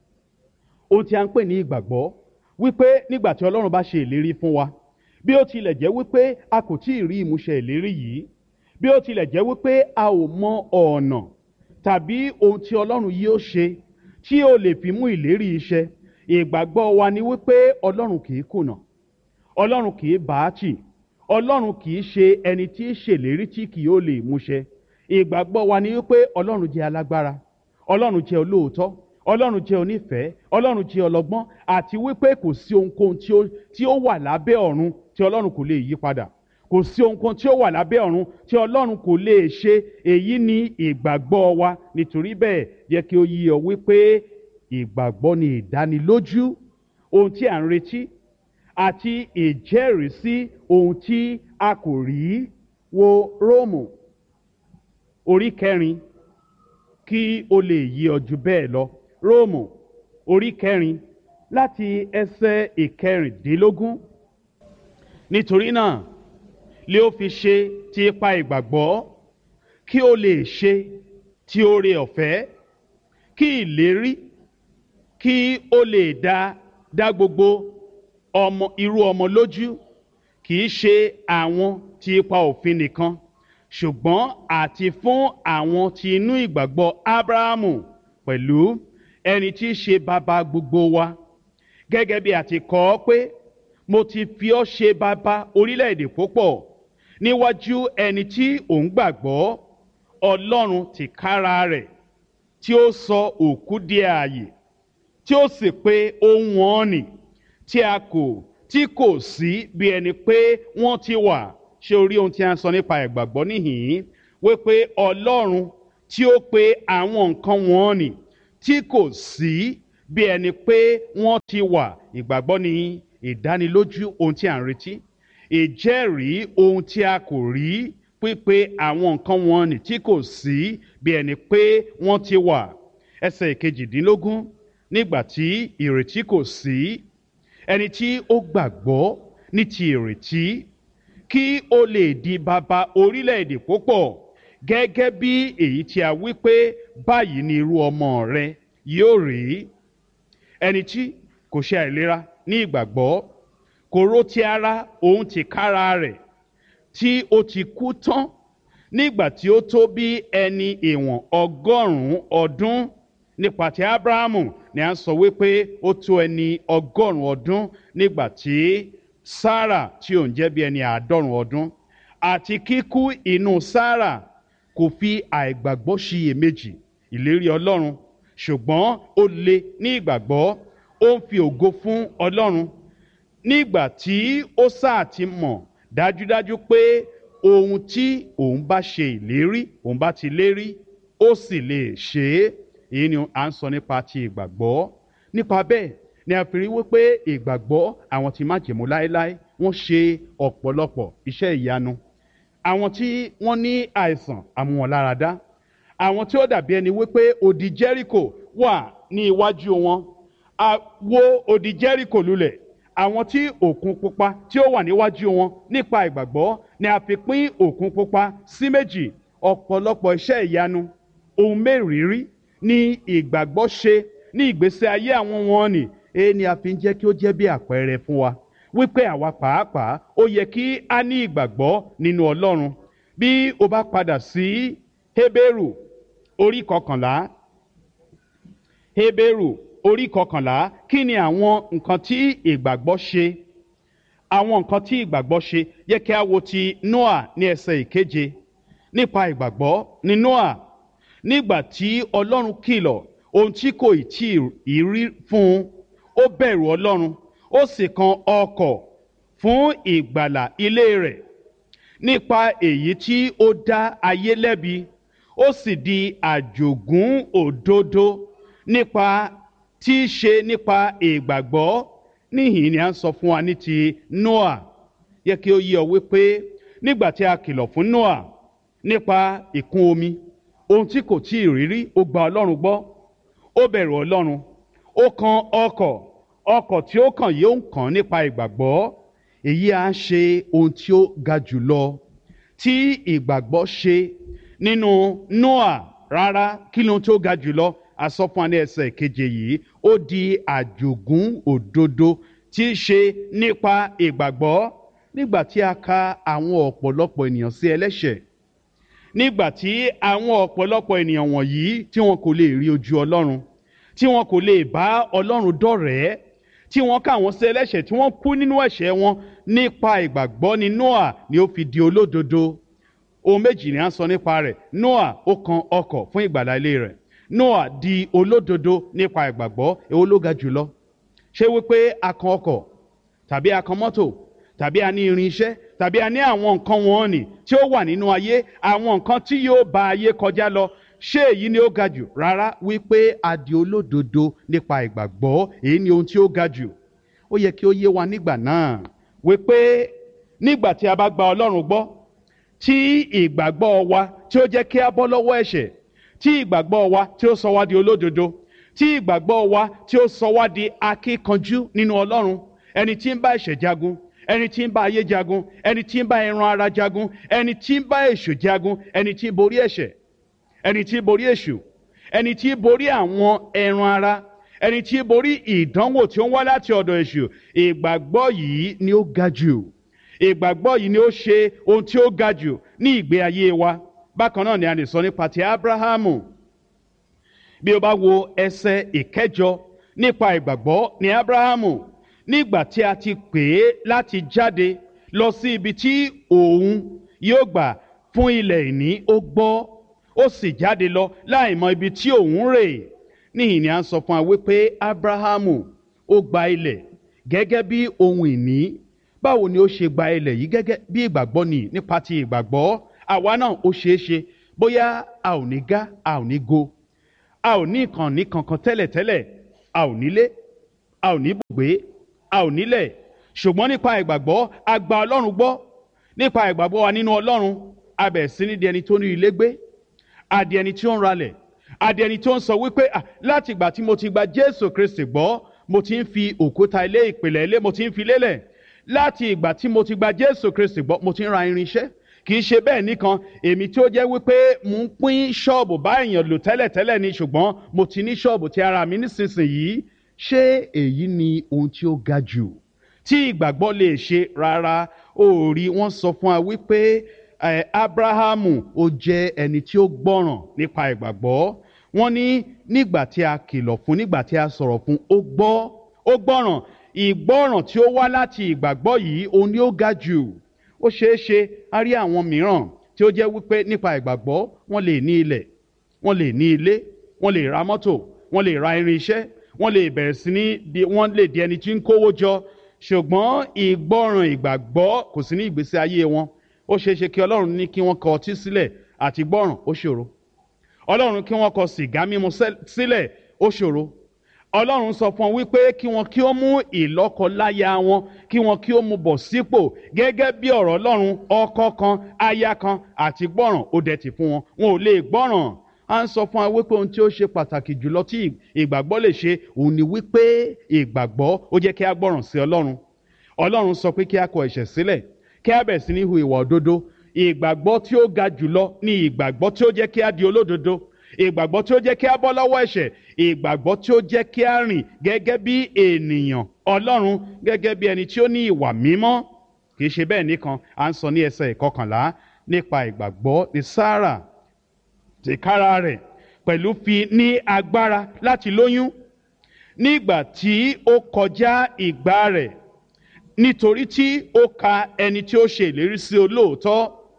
ohun tí a ń pè ní ìgbàgbọ́, wípé nígbà tí Ọlọ́run bá ṣe ìlérí fún wa, bí ó tilẹ̀ jẹ́ wípé a kò tí ì rí ìmúṣẹ ìlérí yìí, bí ó tilẹ̀ jẹ́ wípé a ò mọ ọ̀nà tàbí ohun tí Ọlọ́run yóò ṣe tí ó lè fi mú ìlérí iṣẹ́, ìgbàgbọ́ wa ni wípé Ọlọ́run kì í kùnà, Ọlọ́run kì í bàátì, Ọlọ́run kì í ṣe ẹni tí í ṣèlérí tí kì yóò lè múṣẹ. Ìgbàgbọ́ wa ni wípé Ọlọ́run jẹ́ alágbára, Ọlọ́run jẹ́ olóòótọ́, Ọlọ́run jẹ́ onífẹ̀ẹ́, Ọlọ́run jẹ́ ọlọ́gbọ́n, àti wípé kò sí ohunkóhun tí ó tí ó wà lábẹ́ ọ̀run tí Ọlọ́run kò lè yí padà. Kò sí ohunkóhun tí ó wà lábẹ́ ọ̀run tí Ọlọ́run kò lè ṣe. Èyí ni ìgbàgbọ́ wa. Nítorí bẹ́ẹ̀ yẹ kí ó yé ọ wípé ìgbàgbọ́ ni ìdánilójú ohun tí à ń retí àti ìjẹ́rìísí ohun tí a kò rí. Wo Róòmù orí kẹrin kí o lè yé ọ jù bẹ́ẹ̀ lọ. Róòmù orí kẹrin láti ẹsẹ̀ ìkẹrìndínlógún. Nítorí náà lé ó fi ṣe ti ipa ìgbàgbọ́ kí o lè ṣe ti oore ọ̀fẹ́, kí ìlérí kí o lè dá dá gbogbo ọmọ irú ọmọ lójú, kì í ṣe àwọn ti ipa òfin nìkan, ṣùgbọ́n àti fún àwọn ti inú ìgbàgbọ́ Ábúráhámù pẹ̀lú, ẹni tí í ṣe bàbá gbogbo wa. Gẹ́gẹ́ bí a ti kọ ọ́ pé, mo ti fi ọ́ ṣe bàbá orílẹ̀-èdè púpọ̀ níwájú ẹni tí òun gbàgbọ́, Ọlọ́run tìkára rẹ̀ tí ó sọ òkú di ààyè, tí ó sì pe ohun wọn nì tí a kò tí kò sí bí ẹni pé wọ́n ti wà, ṣé o rí ohun tí a ń sọ nípa ìgbàgbọ́ níhìn-ín wípé ọlọ́run tí ó pe àwọn nǹkan wọn nì tí kò sí bí ẹni pé wọ́n ti wà. Ìgbàgbọ́ ni ìdánilójú ohun tí a ń retí, ìjẹ́rìí ohun tí a kò rí, pípe àwọn nǹkan wọn nì tí kò sí bí ẹni pé wọ́n ti wà. Ẹsẹ̀ ìkejìdínlógún, nígbà tí ìrètí kò sí, ẹni tí ó gbàgbọ́ ní ti ìrètí kí ó lè di bàbá orílẹ̀-èdè púpọ̀, gẹ́gẹ́ bí èyí tí a wí pé báyìí ni irú ọmọ rẹ yóò rí. Ẹni tí kò ṣe àìlera ní ìgbàgbọ́, kò rò ti ara òun tìkára rẹ̀ tí ó ti kú tán nígbà tí ó tó bí ẹni ìwọ̀n ọgọ́rùn-ún ọdún. Nípa ti Ábúráhámù ni a ń sọ wípé ó tó ẹni ọgọ́rùn-ún ọdún nígbà tí Sárà tí òun jẹ́ bí ẹni àádọ́rùn-ún ọdún. Àti kíkú inú Sárà kò fi àìgbàgbọ́ ṣiyèméjì ìlérí Ọlọ́run, ṣùgbọ́n ó le ní ìgbàgbọ́, ó ń fi ògo fún Ọlọ́run nígbà tí ó sáà ti mọ̀ dájúdájú pé ohun tí òun bá ṣe ìlérí òun bá ti lérí, ó sì lè ṣe é. Èyí ni à ń sọ nípa ti ìgbàgbọ́. Nípa bẹ́ẹ̀ ni a fi rí wípé ìgbàgbọ́ àwọn tí májẹ̀mú láéláé wọ́n ṣe ọ̀pọ̀lọpọ̀ iṣẹ́ ìyanu. Àwọn tí wọ́n ní àìsàn àmú wọn lára dá. Àwọn tí ó dàbí ẹni wípé odi Jẹ́ríkò wà ní iwájú wọn, a wó odi Jẹ́ríkò lulẹ̀. Àwọn tí òkun pupa tí ó wà níwájú wọn, nípa ìgbàgbọ́ ni a fi pín òkun pupa sí méjì. Ọ̀pọ̀lọpọ̀ iṣẹ́ ìyanu, ohun mérìírí ni ìgbàgbọ́ ṣe ní ìgbésí ayé àwọn wọn nì. Èyí ni a fi ń jẹ́ kí ó jẹ́ bí àpẹẹrẹ fún wa wípé àwa pàápàá ó yẹ kí a ní ìgbàgbọ́ nínú Ọlọ́run. Bí o bá padà sí Hébérù orí kọkànlá, Hébérù orí kọkànlá, kí ni àwọn nǹkan tí ìgbàgbọ́ ṣe? Àwọn nǹkan tí ìgbàgbọ́ ṣe yẹ kí a wo ti Nóà ní ẹsẹ̀ ìkeje. Nípa ìgbàgbọ́ ni Nóà, nígbà tí Ọlọ́run kìlọ̀ ohun tí kò tí ì rí fún un, ó bẹ̀rù Ọlọ́run, ó sì kan ọkọ̀ fún ìgbàlà ilé rẹ̀. Nípa èyí tí ó dá ayé lẹ́bi, ó sì di àjogún òdodo nípa tí í ṣe nípa ìgbàgbọ́. Níhìn ni a ń sọ fún wa ní ti Nóà. Yẹ kí ó yé ọ wípé nígbà tí a kìlọ̀ fún Nóà nípa ìkún omi, ohun tí kò tí ì rí rí, ó gba Ọlọ́run gbọ́, ó bẹ̀rù Ọlọ́run, ó kan ọkọ̀, ọkọ̀ tí ó kàn yóò kàn nípa ìgbàgbọ́. Èyí á ṣe ohun tí ó ga jùlọ tí ìgbàgbọ́ ṣe nínú Nóà. Rárá, kí ni ohun tí ó ga jùlọ? A sọ fún wa ní ẹsẹ̀ keje yìí, ó di àjogún òdodo tí í ṣe nípa ìgbàgbọ́. Nígbà tí a ka àwọn ọ̀pọ̀lọpọ̀ ènìyàn sí ẹlẹ́ṣẹ̀, nígbà tí àwọn ọ̀pọ̀lọpọ̀ ènìyàn wọ̀nyí tí wọn kò lè rí ojú Ọlọ́run, tí wọn kò lè bá Ọlọ́run dọ̀rẹ́, tí wọ́n kà wọ́n sí ẹlẹ́ṣẹ̀, tí wọ́n kú nínú ẹ̀ṣẹ̀ wọn, nípa ìgbàgbọ́ ni Nóà ni ó fi di olódodo. Ohun méjì ni a ń sọ nípa rẹ̀. Nóà ó kan ọkọ̀ fún ìgbàlà ilé rẹ̀. Nóà di olódodo nípa ìgbàgbọ́. Èwo ló ga jùlọ? Ṣé wípé a kan ọkọ̀, tàbí a kan mọ́tò, tàbí a ní irin iṣẹ́, tàbí a ní àwọn nǹkan wọn nì tí ó wà nínú ayé, àwọn nǹkan tí yóò bá ayé kọjá lọ? Ṣé èyí ni ó ga jù? Rárá, wípé a di olódodo nípa ìgbàgbọ́, èyí ni ohun tí ó ga jù. Ó yẹ kí ó yé wa nígbà náà wípé nígbà tí a bá gba Ọlọ́run gbọ́, tí ìgbàgbọ́ wa tí ó jẹ́ kí a bọ́ lọ́wọ́ ẹ̀ṣẹ̀, tí ìgbàgbọ́ wa tí ó sọ wá di olódodo, tí ìgbàgbọ́ wa tí ó sọ wá di akíkanjú nínú Ọlọ́run, ẹni tí ń bá ẹ̀ṣẹ̀ jagun, ẹni tí ń bá ayé jagun, ẹni tí ń bá ẹran ara jagun, ẹni tí ń bá èṣù jagun, ẹni tí ń borí ẹ̀ṣẹ̀, ẹni tí ń borí èṣù, ẹni tí ń borí àwọn ẹran ara, ẹni tí ń borí ìdánwò tí ó ń wá láti ọ̀dọ̀ èṣù. Ìgbàgbọ́ yìí ni ó ga jù. Ìgbàgbọ́ yìí ni ó ṣe ohun tí ó ga jù ní ìgbé ayé wa. Bákan náà ni a lè sọ nípa ti Ábúráhámù. Bí o bá wo ẹsẹ̀ ìkẹjọ, nípa ìgbàgbọ́ ni Ábúráhámù, nígbà tí a ti pè é láti jáde lọ sí ibi tí òun yóò gbà fún ilẹ̀ ìní, ó gbọ́, ó sì jáde lọ láì mọ ibi tí òun rè. Níhìn ni a ń sọ fún wa wípé Ábúráhámù ó gba ilẹ̀ gẹ́gẹ́ bí ohun ìní, báwo ni ó ṣe gba ilẹ̀ yìí gẹ́gẹ́ bí ìgbàgbọ́ ni nípa ti ìgbàgbọ́ àwa náà ó ṣeé ṣe bóyá a ò ní gá a ò ní go a ò ní ìkànnì kankan tẹ́lẹ̀tẹ́lẹ̀ a ò nílé a ò ní bùgbé a ò nílẹ̀ ṣùgbọ́n nípa ìgbàgbọ́ a gba Ọlọ́run gbọ́ nípa ìgbàgbọ́ wa nínú Ọlọ́run a bẹ̀ sí ní di ẹni tó ní ilé gbé a di ẹni tí ó ń ralẹ̀ a di ẹni tó ń sọ wípé láti ìgbà tí mo ti gba Jésù Kristi gbọ́ mo ti ń fi òkúta ilé ìpìlẹ̀ ilé mo ti ń fi lélẹ̀ láti ìgbà tí mo ti gba Jésù Kristi gbọ́ mo ti ń ra irinṣẹ́ kì í ṣe bẹ́ẹ̀ nìkan èmi tí ó jẹ́ wípé mo ń pín ṣọ́ọ̀bù bá èèyàn lò tẹ́lẹ̀tẹ́lẹ̀ ni ṣùgbọ́n mo ti ní ṣọ́ọ̀bù ti ara mi nísinsìnyí ṣé èyí ni ohun tí ó ga jù tí ìgbàgbọ́ lè ṣe rárá ó rí wọ́n sọ fún wa wípé eh, Abrahamu ó jẹ́ ẹni tí ó gbọ́ràn nípa ìgbàgbọ́ wọ́n ní nígbà tí a kìlọ̀ fún nígbà tí a sọ̀rọ̀ fún ó gbọ́ ó gbọ́ràn ìgbọ́ràn tí ó wá láti ìgbàgbọ́ yìí òun ni ó ga jù ó ṣeé ṣe a rí àwọn mìíràn tí ó jẹ́ wípé nípa ìgbàgbọ́ wọ́n lè ní ilẹ̀ wọ́n lè ní ilé wọ́n lè ra mọ́tò wọ́n lè ra irinṣẹ́ wọ́n lè bẹ̀rẹ̀ sí ní wọ́n lè di ẹni tí ń kówó jọ ṣùgbọ́n ìgbọ́ràn ìgbàgbọ́ kò sí ní ìgbésí ayé wọn ó ṣeé ṣe kí Ọlọ́run ní kí wọ́n kọ ọtí sílẹ̀ àti gbọ́ràn ó ṣòro Ọlọ́run kí wọ́n kọ sìgá mímu sílẹ̀ ó ṣòro Ọlọ́run sọ fún wọn wípé kí wọn kí ó mú ìlọ́kọláya wọn kí wọn kí ó mú bọ̀ sípò gẹ́gẹ́ bí ọ̀rọ̀ Ọlọ́run ọkọ kan aya kan àti gbọ́ràn ó dẹ̀ tì fún wọn wọn ò lè gbọ́ràn à ń sọ fún wa wípé ohun tí ó ṣe pàtàkì jùlọ tí ìgbàgbọ́ lè ṣe òun ni wípé ìgbàgbọ́ ó jẹ́ kí a gbọ́ràn sí Ọlọ́run Ọlọ́run sọ pé kí a kọ ẹ̀ṣẹ̀ sílẹ̀ kí a bẹ̀ sí ní hu ìwà òdodo ìgbàgbọ́ tí ó ga jùlọ ni ìgbàgbọ́ tí ó jẹ́ kí a di olódodo ìgbàgbọ́ tí ó jẹ́ kí a bọ́ lọ́wọ́ ẹ̀ṣẹ̀ ìgbàgbọ́ tí ó jẹ́ kí a rìn gẹ́gẹ́ bí ènìyàn Ọlọ́run gẹ́gẹ́ bí ẹni tí ó ní ìwà mímọ́ kì í ṣe bẹ́ẹ̀ nìkan à ń sọ ní ẹsẹ̀ ìkọkànlá nípa ìgbàgbọ́ ní Sárà tìkára rẹ̀ pẹ̀lú fi ní agbára láti lóyún nígbà tí ó kọjá ìgbà rẹ̀ nítorí tí ó ka ẹni tí ó ṣe ìlérí sí olóòótọ́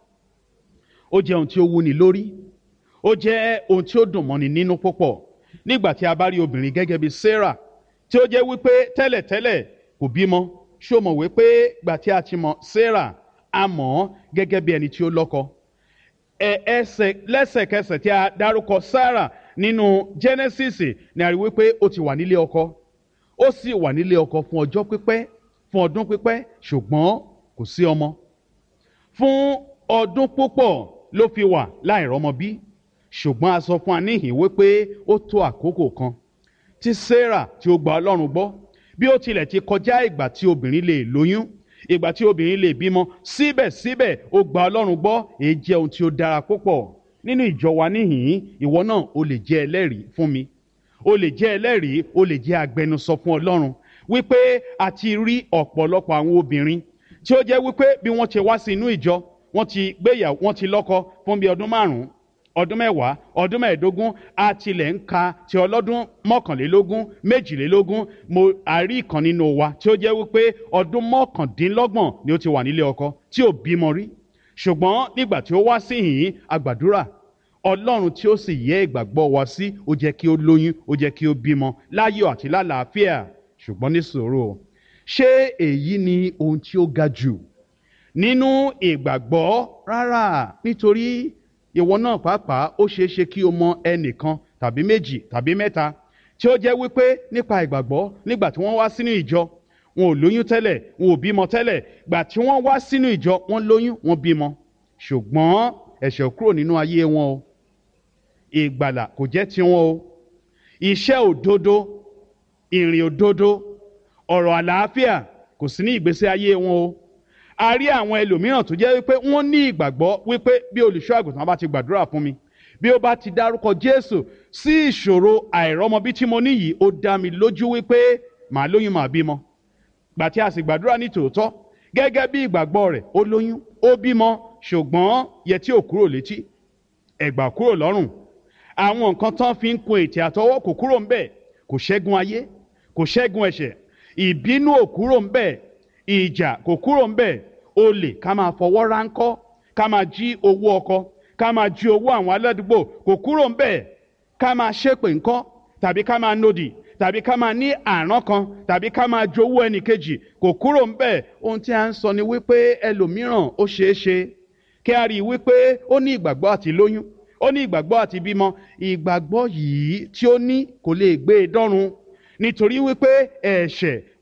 ó jẹ́ ohun tí ó wúni lórí ó jẹ́ ohun tí ó dùn mọ́ni nínú púpọ̀ nígbà tí a bá rí obìnrin gẹ́gẹ́ bí Sarah tí ó jẹ́ wípé tẹ́lẹ̀tẹ́lẹ̀ kò bímọ ṣó mọ̀ wípé gbà tí a ti mọ̀ Sarah a mọ̀ ọ́ gẹ́gẹ́ bí ẹni tí ó lọ́kọ ẹsẹ̀ lẹ́sẹ̀kẹsẹ̀ tí a dárúkọ Sarah nínú Genesis ni a rí wípé ó ti wà nílé ọkọ ó sì wà nílé ọkọ fún ọjọ́ pípẹ́ fún ọdún pípẹ́ ṣùgbọ́n kò sí ọmọ fún ọdún púpọ̀ ló fi wà láìrọ́mọ bí ṣùgbọ́n a sọ fún aníhìn wípé ó tó àkókò kan tí Sarah tí ó gba Ọlọ́run gbọ́ bí ó tilẹ̀ ti kọjá ìgbà tí obìnrin lè lóyún ìgbà tí obìnrin lè bímọ síbẹ̀síbẹ̀ ó gba Ọlọ́run gbọ́ èyí jẹ́ ohun tí ó dára púpọ̀ nínú ìjọ wa níhìn ìwọ náà o lè jẹ́ ẹlẹ́rìí fún mi o lè jẹ́ ẹlẹ́rìí o lè jẹ́ agbẹnusọ fún Ọlọ́run wípé a ti rí ọ̀pọ̀lọpọ̀ àwọn obìnrin tí ó jẹ́ wípé bí wọ́n ti wá sí inú ìjọ wọ́n ti gbéyàwó wọ́n ti lọ́kọ fún bí ọdún márùn-ún ọdún mẹ́wàá ọdún mẹ́ẹ̀ẹ́dógún a tilẹ̀ ń ka ti ọlọ́dún mọ́kànlélógún méjìlélógún mo àrí ìkan nínú wa tí ó jẹ́ wípé ọdún mọ́kàndínlọ́gbọ̀n ni ó ti wà nílé ọkọ tí ò bímọ rí ṣùgbọ́n nígbà tí ó wá sí ìhín àgbàdúrà Ọlọ́run tí ó sì yẹ ìgbàgbọ́ wa sí ó jẹ́ kí ó lóyún ó jẹ́ kí ó bímọ láyọ̀ àti lálàáfíà ṣùgbọ́n ní sùúrù ṣé èyí ni ohun tí ó ga jù nínú ìgbàgbọ́ rárá nítorí ìwọ náà pàápàá ó ṣeé ṣe kí o mọ ẹnìkan tàbí méjì tàbí mẹ́ta tí ó jẹ́ wípé nípa ìgbàgbọ́ nígbà tí wọ́n wá sínú ìjọ wọn ò lóyún tẹ́lẹ̀ wọn ò bímọ tẹ́lẹ̀ gbà tí wọ́n wá sínú ìjọ wọ́n lóyún wọ́n bímọ ṣùgbọ́n ẹ̀ṣẹ̀ kúrò nínú ayé wọn o ìgbàlà kò jẹ́ tiwọn o iṣẹ́ òdodo ìrìn òdodo ọ̀rọ̀ àlàáfíà kò sí ní ìgbésí ayé wọn o a rí àwọn ẹlòmíràn tó jẹ́ wípé wọ́n ní ìgbàgbọ́ wípé bí olùṣọ́ àgùntàn bá ti gbàdúrà fún mi bí ó bá ti dárúkọ Jésù sí ìṣòro àìrọ́mọbí tí mo ní yìí ó dá mi lójú wípé màá lóyún màá bímọ gbà tí a sì gbàdúrà ní tòótọ́ gẹ́gẹ́ bí ìgbàgbọ́ rẹ̀ ó lóyún ó bímọ ṣùgbọ́n yẹtí ò kúrò létí ẹ̀gbà kúrò lọ́rùn àwọn nǹkan tán fi ń kun ètè àtọwọ́ kò kúrò ń bẹ̀ kò ṣẹ́gun ayé kò ṣẹ́gun ẹ̀ṣẹ̀ ìbínú ò kúrò ń bẹ̀ ìjà kò kúrò ń bẹ̀ olè ká máa fọwọ́ ráńkọ́ ká máa jí owó ọkọ ká máa jí owó àwọn aládùúgbò kò kúrò ń bẹ̀ ká máa ṣépè ńkọ́ tàbí ká máa nòdì tàbí ká máa ní àrán kan tàbí ká máa jowú ẹnì kejì kò kúrò ńbẹ̀. Ohun tí a ń sọ ni wípé ẹlòmíràn ó ṣeé ṣe kí a rí i wípé ó ní ìgbàgbọ́ àti lóyún, ó ní ìgbàgbọ́ àti bímọ. Ìgbàgbọ́ yìí tí ó ní kò lè gbé e dọ́run nítorí wípé ẹ̀ṣẹ̀